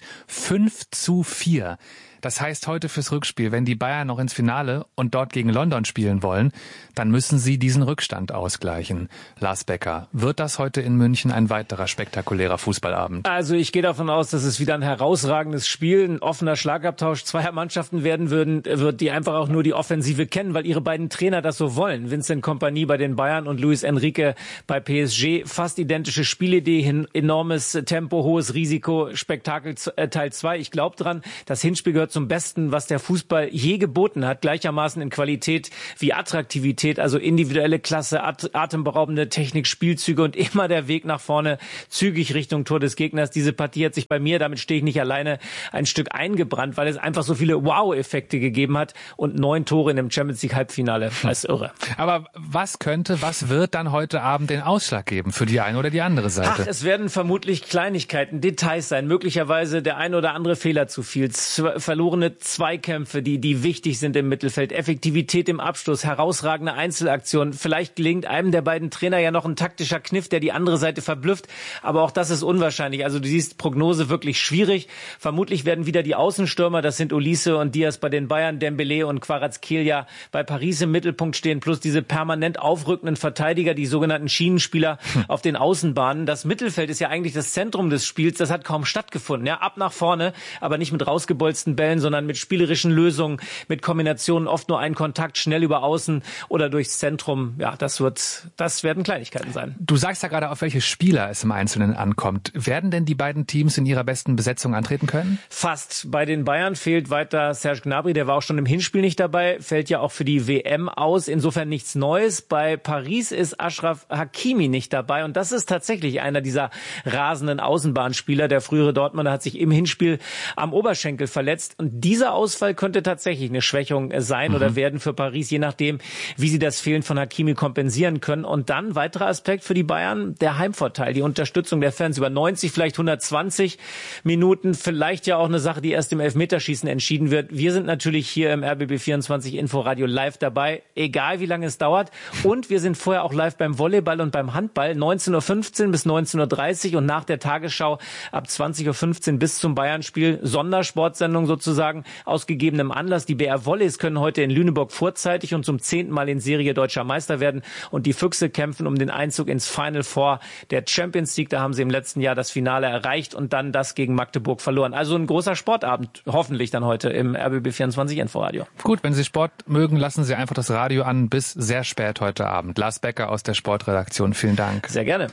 5:4. Das heißt heute fürs Rückspiel, wenn die Bayern noch ins Finale und dort gegen London spielen wollen, dann müssen sie diesen Rückstand ausgleichen. Lars Becker, wird das heute in München ein weiterer spektakulärer Fußballabend? Also ich gehe davon aus, dass es wieder ein herausragendes Spiel, ein offener Schlagabtausch zweier Mannschaften werden wird, die einfach auch nur die Offensive kennen, weil ihre beiden Trainer das so wollen. Vincent Kompany bei den Bayern und Luis Enrique bei PSG. Fast identische Spielidee, enormes Tempo, hohes Risiko, Spektakel Teil 2. Ich glaube dran, das Hinspiel gehört zum Besten, was der Fußball je geboten hat, gleichermaßen in Qualität wie Attraktivität, also individuelle Klasse, atemberaubende Technik, Spielzüge und immer der Weg nach vorne, zügig Richtung Tor des Gegners. Diese Partie hat sich bei mir, damit stehe ich nicht alleine, ein Stück eingebrannt, weil es einfach so viele Wow-Effekte gegeben hat und 9 Tore in dem Champions League Halbfinale. Das ist irre. Aber was wird dann heute Abend den Ausschlag geben für die eine oder die andere Seite? Ach, es werden vermutlich Kleinigkeiten, Details sein, möglicherweise der ein oder andere Fehler zu viel, verlorene Zweikämpfe, die wichtig sind im Mittelfeld, Effektivität im Abschluss, herausragende Einzelaktionen. Vielleicht gelingt einem der beiden Trainer ja noch ein taktischer Kniff, der die andere Seite verblüfft, aber auch das ist unwahrscheinlich. Also du siehst, Prognose wirklich schwierig. Vermutlich werden wieder die Außenstürmer, das sind Olise und Diaz bei den Bayern, Dembélé und Kvaratskhelia bei Paris im Mittelpunkt stehen, plus diese permanent aufrückenden Verteidiger, die sogenannten Schienenspieler auf den Außenbahnen. Das Mittelfeld ist ja eigentlich das Zentrum des Spiels, das hat kaum stattgefunden. Ja, ab nach vorne, aber nicht mit rausgebolzten Bällen, sondern mit spielerischen Lösungen, mit Kombinationen, oft nur ein Kontakt, schnell über Außen oder durchs Zentrum. Ja, das werden Kleinigkeiten sein. Du sagst ja gerade, auf welche Spieler es im Einzelnen ankommt. Werden denn die beiden Teams in ihrer besten Besetzung antreten können? Fast. Bei den Bayern fehlt weiter Serge Gnabry, der war auch schon im Hinspiel nicht dabei, fällt ja auch für die WM aus, insofern nichts Neues. Bei Paris ist Achraf Hakimi nicht dabei und das ist tatsächlich einer dieser rasenden Außenbahnspieler. Der frühere Dortmunder hat sich im Hinspiel am Oberschenkel verletzt und dieser Ausfall könnte tatsächlich eine Schwächung sein oder werden für Paris, je nachdem, wie sie das Fehlen von Hakimi kompensieren können. Und dann weiterer Aspekt für die Bayern, der Heimvorteil, die Unterstützung der Fans über 90, vielleicht 120 Minuten, vielleicht ja auch eine Sache, die erst im Elfmeterschießen entschieden wird. Wir sind natürlich hier im RBB 24 Inforadio live dabei, egal wie lange es dauert. Und wir sind vorher auch live beim Volleyball und beim Handball, 19:15 Uhr bis 19:30 Uhr und nach der Tagesschau ab 20:15 Uhr bis zum Bayern-Spiel, Sondersportsendung sozusagen, aus gegebenem Anlass. Die BR Volleys können heute in Lüneburg vorzeitig und zum 10. Mal in Serie deutscher Meister werden und die Füchse kämpfen um den Einzug ins Final Four der Champions League. Da haben sie im letzten Jahr das Finale erreicht und dann das gegen Magdeburg verloren. Also ein großer Sportabend, hoffentlich dann heute im RBB 24 Inforadio. Gut, wenn Sie Sport mögen, lassen Sie einfach das Radio an bis sehr spät heute Abend. Lars Becker aus der Sportredaktion, vielen Dank. Sehr gerne.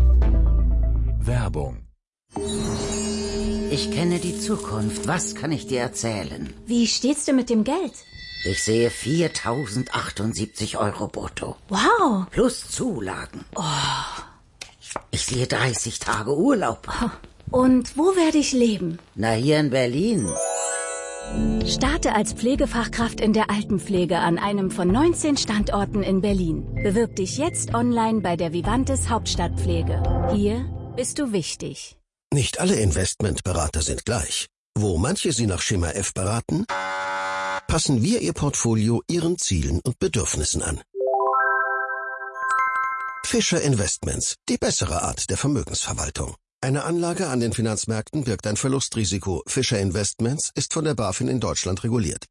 Werbung. Ich kenne die Zukunft. Was kann ich dir erzählen? Wie steht's dir mit dem Geld? Ich sehe 4.078 € brutto. Wow. Plus Zulagen. Oh. Ich sehe 30 Tage Urlaub. Und wo werde ich leben? Na, hier in Berlin. Starte als Pflegefachkraft in der Altenpflege an einem von 19 Standorten in Berlin. Bewirb dich jetzt online bei der Vivantes Hauptstadtpflege. Hier bist du wichtig. Nicht alle Investmentberater sind gleich. Wo manche Sie nach Schema F beraten, passen wir Ihr Portfolio Ihren Zielen und Bedürfnissen an. Fischer Investments, die bessere Art der Vermögensverwaltung. Eine Anlage an den Finanzmärkten birgt ein Verlustrisiko. Fischer Investments ist von der BaFin in Deutschland reguliert.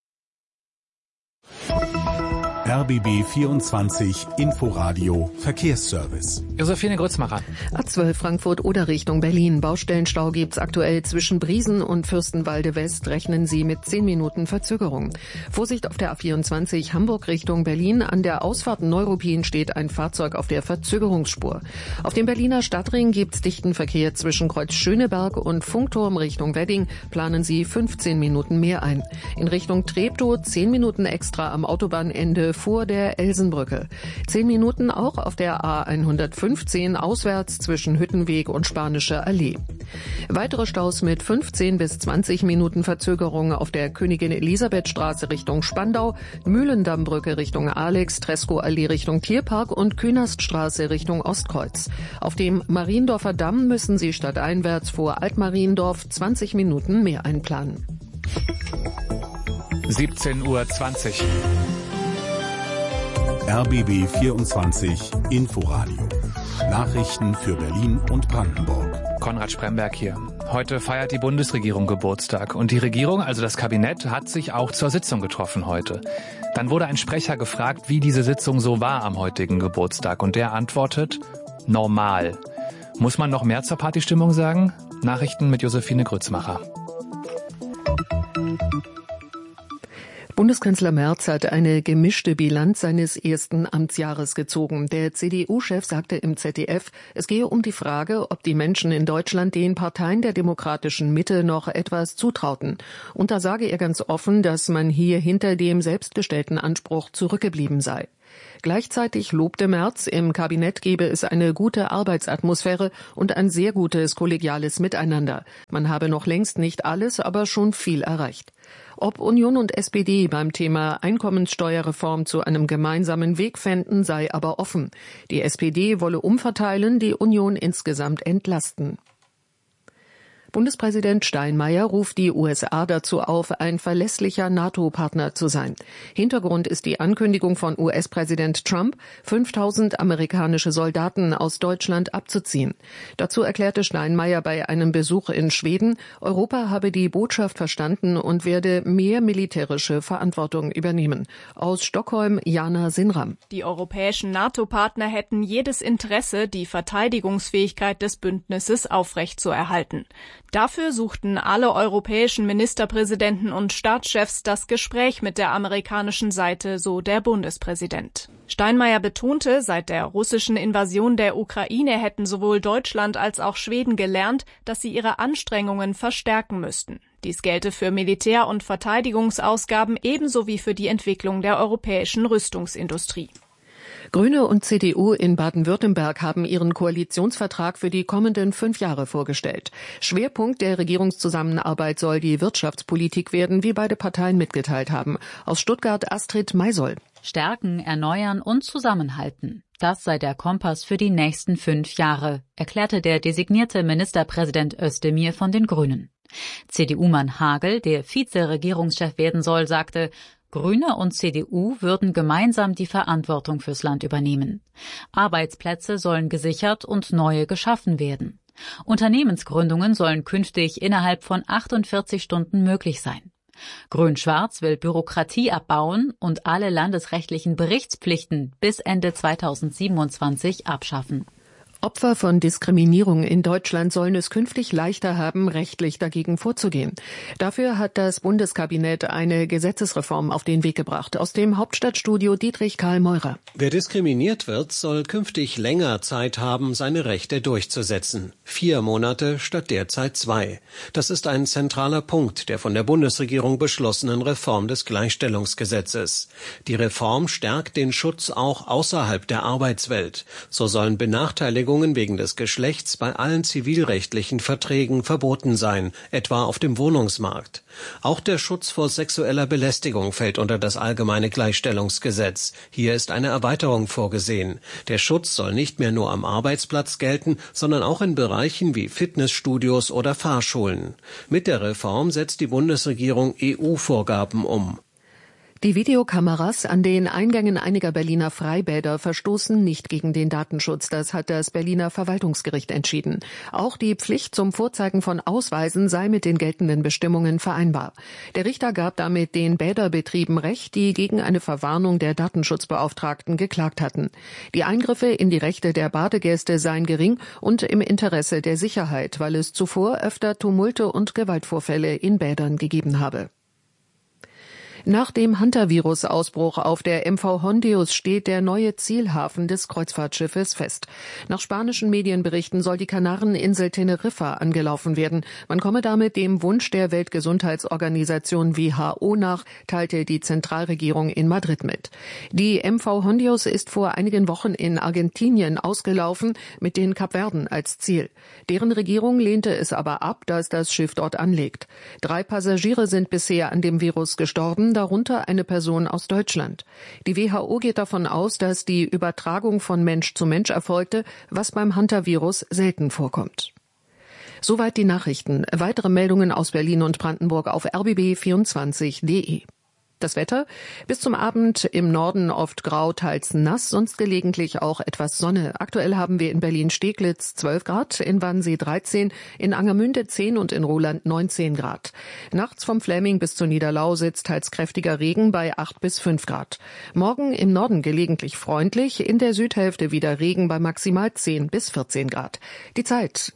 RBB 24 Inforadio Verkehrsservice. Josephine Grützmacher. A12 Frankfurt oder Richtung Berlin. Baustellenstau gibt's aktuell zwischen Briesen und Fürstenwalde West. Rechnen Sie mit 10 Minuten Verzögerung. Vorsicht auf der A24 Hamburg Richtung Berlin. An der Ausfahrt Neuruppin steht ein Fahrzeug auf der Verzögerungsspur. Auf dem Berliner Stadtring gibt's dichten Verkehr zwischen Kreuz Schöneberg und Funkturm Richtung Wedding. Planen Sie 15 Minuten mehr ein. In Richtung Treptow 10 Minuten extra am Autobahnende vor der Elsenbrücke. 10 Minuten auch auf der A115 auswärts zwischen Hüttenweg und Spanische Allee. Weitere Staus mit 15 bis 20 Minuten Verzögerung auf der Königin-Elisabeth-Straße Richtung Spandau, Mühlendammbrücke Richtung Alex, Tresco-Allee Richtung Tierpark und Künaststraße Richtung Ostkreuz. Auf dem Mariendorfer Damm müssen Sie stadteinwärts vor Altmariendorf 20 Minuten mehr einplanen. 17:20 Uhr. RBB 24 Inforadio. Nachrichten für Berlin und Brandenburg. Konrad Spremberg hier. Heute feiert die Bundesregierung Geburtstag und die Regierung, also das Kabinett, hat sich auch zur Sitzung getroffen heute. Dann wurde ein Sprecher gefragt, wie diese Sitzung so war am heutigen Geburtstag und der antwortet, normal. Muss man noch mehr zur Partystimmung sagen? Nachrichten mit Josephine Grützmacher. Bundeskanzler Merz hat eine gemischte Bilanz seines ersten Amtsjahres gezogen. Der CDU-Chef sagte im ZDF, es gehe um die Frage, ob die Menschen in Deutschland den Parteien der demokratischen Mitte noch etwas zutrauten. Und da sage er ganz offen, dass man hier hinter dem selbstgestellten Anspruch zurückgeblieben sei. Gleichzeitig lobte Merz, im Kabinett gebe es eine gute Arbeitsatmosphäre und ein sehr gutes kollegiales Miteinander. Man habe noch längst nicht alles, aber schon viel erreicht. Ob Union und SPD beim Thema Einkommenssteuerreform zu einem gemeinsamen Weg fänden, sei aber offen. Die SPD wolle umverteilen, die Union insgesamt entlasten. Bundespräsident Steinmeier ruft die USA dazu auf, ein verlässlicher NATO-Partner zu sein. Hintergrund ist die Ankündigung von US-Präsident Trump, 5.000 amerikanische Soldaten aus Deutschland abzuziehen. Dazu erklärte Steinmeier bei einem Besuch in Schweden, Europa habe die Botschaft verstanden und werde mehr militärische Verantwortung übernehmen. Aus Stockholm, Jana Sinram. Die europäischen NATO-Partner hätten jedes Interesse, die Verteidigungsfähigkeit des Bündnisses aufrechtzuerhalten. Dafür suchten alle europäischen Ministerpräsidenten und Staatschefs das Gespräch mit der amerikanischen Seite, so der Bundespräsident. Steinmeier betonte, seit der russischen Invasion der Ukraine hätten sowohl Deutschland als auch Schweden gelernt, dass sie ihre Anstrengungen verstärken müssten. Dies gelte für Militär- und Verteidigungsausgaben ebenso wie für die Entwicklung der europäischen Rüstungsindustrie. Grüne und CDU in Baden-Württemberg haben ihren Koalitionsvertrag für die kommenden 5 Jahre vorgestellt. Schwerpunkt der Regierungszusammenarbeit soll die Wirtschaftspolitik werden, wie beide Parteien mitgeteilt haben. Aus Stuttgart Astrid Maisoll. Stärken, erneuern und zusammenhalten. Das sei der Kompass für die nächsten 5 Jahre, erklärte der designierte Ministerpräsident Özdemir von den Grünen. CDU-Mann Hagel, der Vize-Regierungschef werden soll, sagte, Grüne und CDU würden gemeinsam die Verantwortung fürs Land übernehmen. Arbeitsplätze sollen gesichert und neue geschaffen werden. Unternehmensgründungen sollen künftig innerhalb von 48 Stunden möglich sein. Grün-Schwarz will Bürokratie abbauen und alle landesrechtlichen Berichtspflichten bis Ende 2027 abschaffen. Opfer von Diskriminierung in Deutschland sollen es künftig leichter haben, rechtlich dagegen vorzugehen. Dafür hat das Bundeskabinett eine Gesetzesreform auf den Weg gebracht. Aus dem Hauptstadtstudio Dietrich Karl Meurer. Wer diskriminiert wird, soll künftig länger Zeit haben, seine Rechte durchzusetzen. 4 Monate statt derzeit 2. Das ist ein zentraler Punkt der von der Bundesregierung beschlossenen Reform des Gleichstellungsgesetzes. Die Reform stärkt den Schutz auch außerhalb der Arbeitswelt. So sollen Benachteiligungen wegen des Geschlechts bei allen zivilrechtlichen Verträgen verboten sein, etwa auf dem Wohnungsmarkt. Auch der Schutz vor sexueller Belästigung fällt unter das allgemeine Gleichstellungsgesetz. Hier ist eine Erweiterung vorgesehen. Der Schutz soll nicht mehr nur am Arbeitsplatz gelten, sondern auch in Bereichen wie Fitnessstudios oder Fahrschulen. Mit der Reform setzt die Bundesregierung EU-Vorgaben um. Die Videokameras an den Eingängen einiger Berliner Freibäder verstoßen nicht gegen den Datenschutz. Das hat das Berliner Verwaltungsgericht entschieden. Auch die Pflicht zum Vorzeigen von Ausweisen sei mit den geltenden Bestimmungen vereinbar. Der Richter gab damit den Bäderbetrieben Recht, die gegen eine Verwarnung der Datenschutzbeauftragten geklagt hatten. Die Eingriffe in die Rechte der Badegäste seien gering und im Interesse der Sicherheit, weil es zuvor öfter Tumulte und Gewaltvorfälle in Bädern gegeben habe. Nach dem Hantavirus-Ausbruch auf der MV Hondius steht der neue Zielhafen des Kreuzfahrtschiffes fest. Nach spanischen Medienberichten soll die Kanareninsel Teneriffa angelaufen werden. Man komme damit dem Wunsch der Weltgesundheitsorganisation WHO nach, teilte die Zentralregierung in Madrid mit. Die MV Hondius ist vor einigen Wochen in Argentinien ausgelaufen, mit den Kapverden als Ziel. Deren Regierung lehnte es aber ab, dass das Schiff dort anlegt. 3 Passagiere sind bisher an dem Virus gestorben, darunter eine Person aus Deutschland. Die WHO geht davon aus, dass die Übertragung von Mensch zu Mensch erfolgte, was beim Hantavirus selten vorkommt. Soweit die Nachrichten. Weitere Meldungen aus Berlin und Brandenburg auf rbb24.de. Das Wetter: bis zum Abend im Norden oft grau, teils nass, sonst gelegentlich auch etwas Sonne. Aktuell haben wir in Berlin-Steglitz 12 Grad, in Wannsee 13, in Angermünde 10 und in Roland 19 Grad. Nachts vom Fläming bis zur Niederlausitz teils kräftiger Regen bei 8 bis 5 Grad. Morgen im Norden gelegentlich freundlich, in der Südhälfte wieder Regen bei maximal 10 bis 14 Grad. Die Zeit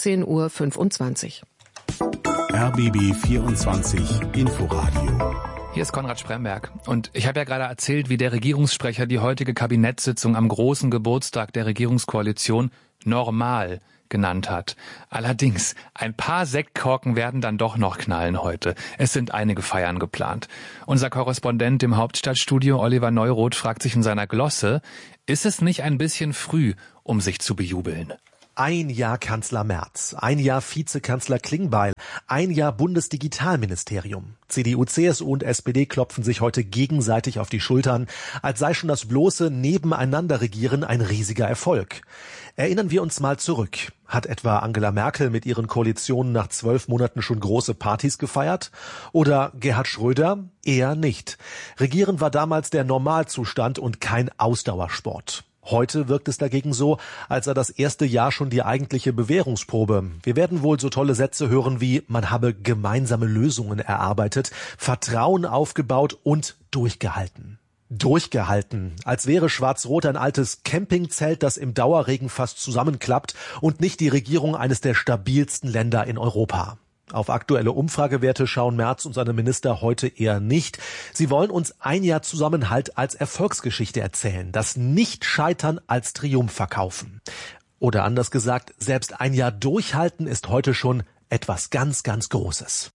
17:25 Uhr. RBB 24 Inforadio. Hier ist Konrad Spremberg und ich habe ja gerade erzählt, wie der Regierungssprecher die heutige Kabinettssitzung am großen Geburtstag der Regierungskoalition normal genannt hat. Allerdings, ein paar Sektkorken werden dann doch noch knallen heute. Es sind einige Feiern geplant. Unser Korrespondent im Hauptstadtstudio, Oliver Neuroth, fragt sich in seiner Glosse, ist es nicht ein bisschen früh, um sich zu bejubeln? Ein Jahr Kanzler Merz, ein Jahr Vizekanzler Klingbeil, ein Jahr Bundesdigitalministerium. CDU, CSU und SPD klopfen sich heute gegenseitig auf die Schultern, als sei schon das bloße Nebeneinanderregieren ein riesiger Erfolg. Erinnern wir uns mal zurück. Hat etwa Angela Merkel mit ihren Koalitionen nach 12 Monaten schon große Partys gefeiert? Oder Gerhard Schröder? Eher nicht. Regieren war damals der Normalzustand und kein Ausdauersport. Heute wirkt es dagegen so, als sei das erste Jahr schon die eigentliche Bewährungsprobe. Wir werden wohl so tolle Sätze hören wie, man habe gemeinsame Lösungen erarbeitet, Vertrauen aufgebaut und durchgehalten. Durchgehalten, als wäre Schwarz-Rot ein altes Campingzelt, das im Dauerregen fast zusammenklappt und nicht die Regierung eines der stabilsten Länder in Europa. Auf aktuelle Umfragewerte schauen Merz und seine Minister heute eher nicht. Sie wollen uns ein Jahr Zusammenhalt als Erfolgsgeschichte erzählen, das Nicht-Scheitern als Triumph verkaufen. Oder anders gesagt, selbst ein Jahr durchhalten ist heute schon etwas ganz, ganz Großes.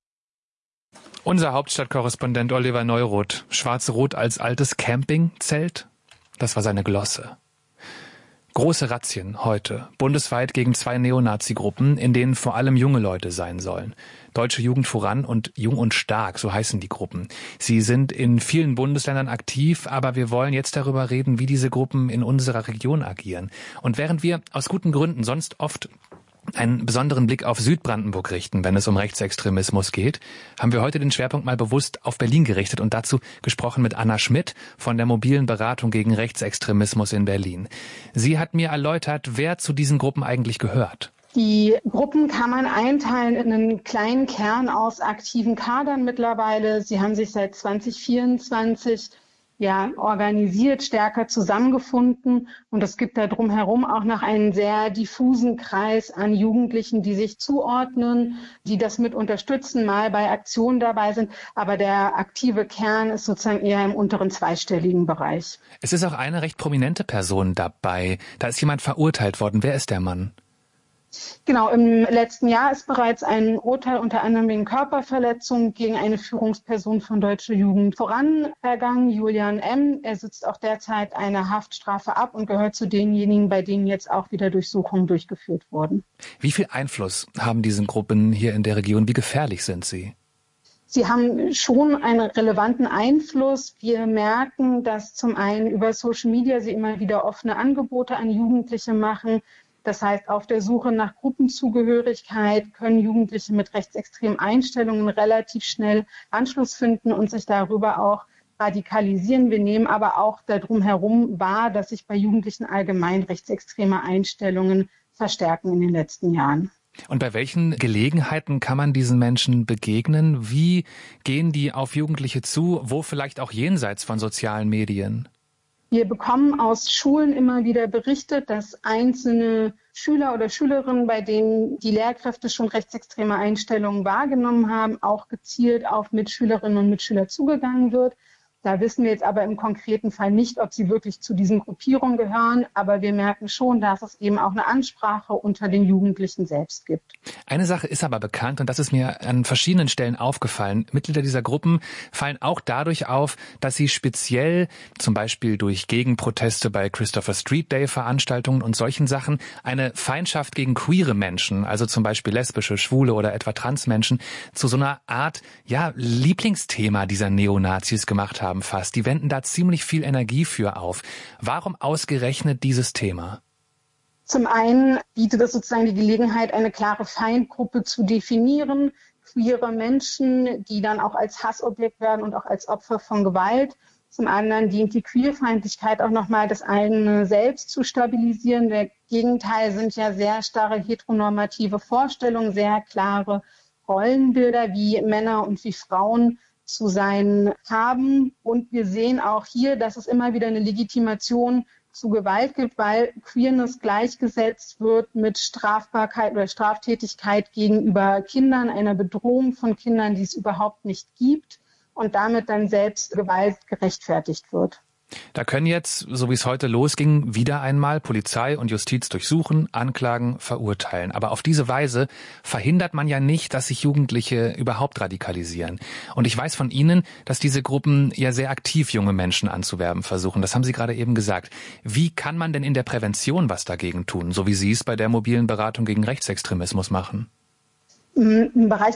Unser Hauptstadtkorrespondent Oliver Neuroth, Schwarz-Rot als altes Campingzelt? Das war seine Glosse. Große Razzien heute, bundesweit gegen 2 Neonazi-Gruppen, in denen vor allem junge Leute sein sollen. Deutsche Jugend voran und Jung und Stark, so heißen die Gruppen. Sie sind in vielen Bundesländern aktiv, aber wir wollen jetzt darüber reden, wie diese Gruppen in unserer Region agieren. Und während wir aus guten Gründen sonst oft einen besonderen Blick auf Südbrandenburg richten, wenn es um Rechtsextremismus geht, haben wir heute den Schwerpunkt mal bewusst auf Berlin gerichtet und dazu gesprochen mit Anna Schmidt von der mobilen Beratung gegen Rechtsextremismus in Berlin. Sie hat mir erläutert, wer zu diesen Gruppen eigentlich gehört. Die Gruppen kann man einteilen in einen kleinen Kern aus aktiven Kadern mittlerweile. Sie haben sich seit 2024 organisiert, stärker zusammengefunden. Und es gibt da drumherum auch noch einen sehr diffusen Kreis an Jugendlichen, die sich zuordnen, die das mit unterstützen, mal bei Aktionen dabei sind. Aber der aktive Kern ist sozusagen eher im unteren zweistelligen Bereich. Es ist auch eine recht prominente Person dabei. Da ist jemand verurteilt worden. Wer ist der Mann? Genau, im letzten Jahr ist bereits ein Urteil unter anderem wegen Körperverletzung gegen eine Führungsperson von Deutsche Jugend voran ergangen, Julian M. Er sitzt auch derzeit eine Haftstrafe ab und gehört zu denjenigen, bei denen jetzt auch wieder Durchsuchungen durchgeführt wurden. Wie viel Einfluss haben diese Gruppen hier in der Region? Wie gefährlich sind sie? Sie haben schon einen relevanten Einfluss. Wir merken, dass zum einen über Social Media sie immer wieder offene Angebote an Jugendliche machen. Das heißt, auf der Suche nach Gruppenzugehörigkeit können Jugendliche mit rechtsextremen Einstellungen relativ schnell Anschluss finden und sich darüber auch radikalisieren. Wir nehmen aber auch darum herum wahr, dass sich bei Jugendlichen allgemein rechtsextreme Einstellungen verstärken in den letzten Jahren. Und bei welchen Gelegenheiten kann man diesen Menschen begegnen? Wie gehen die auf Jugendliche zu? Wo vielleicht auch jenseits von sozialen Medien? Wir bekommen aus Schulen immer wieder berichtet, dass einzelne Schüler oder Schülerinnen, bei denen die Lehrkräfte schon rechtsextreme Einstellungen wahrgenommen haben, auch gezielt auf Mitschülerinnen und Mitschüler zugegangen wird. Da wissen wir jetzt aber im konkreten Fall nicht, ob sie wirklich zu diesen Gruppierungen gehören. Aber wir merken schon, dass es eben auch eine Ansprache unter den Jugendlichen selbst gibt. Eine Sache ist aber bekannt und das ist mir an verschiedenen Stellen aufgefallen. Mitglieder dieser Gruppen fallen auch dadurch auf, dass sie speziell zum Beispiel durch Gegenproteste bei Christopher Street Day Veranstaltungen und solchen Sachen eine Feindschaft gegen queere Menschen, also zum Beispiel lesbische, schwule oder etwa Transmenschen, zu so einer Art Lieblingsthema dieser Neonazis gemacht haben. Fast. Die wenden da ziemlich viel Energie für auf. Warum ausgerechnet dieses Thema? Zum einen bietet es sozusagen die Gelegenheit, eine klare Feindgruppe zu definieren. Queere Menschen, die dann auch als Hassobjekt werden und auch als Opfer von Gewalt. Zum anderen dient die Queerfeindlichkeit auch nochmal, das eigene Selbst zu stabilisieren. Der Gegenteil sind ja sehr starre heteronormative Vorstellungen, sehr klare Rollenbilder, wie Männer und wie Frauen zu sein haben. Und wir sehen auch hier, dass es immer wieder eine Legitimation zu Gewalt gibt, weil Queerness gleichgesetzt wird mit Strafbarkeit oder Straftätigkeit gegenüber Kindern, einer Bedrohung von Kindern, die es überhaupt nicht gibt und damit dann selbst Gewalt gerechtfertigt wird. Da können jetzt, so wie es heute losging, wieder einmal Polizei und Justiz durchsuchen, anklagen, verurteilen. Aber auf diese Weise verhindert man ja nicht, dass sich Jugendliche überhaupt radikalisieren. Und ich weiß von Ihnen, dass diese Gruppen ja sehr aktiv junge Menschen anzuwerben versuchen. Das haben Sie gerade eben gesagt. Wie kann man denn in der Prävention was dagegen tun, so wie Sie es bei der mobilen Beratung gegen Rechtsextremismus machen? Im Bereich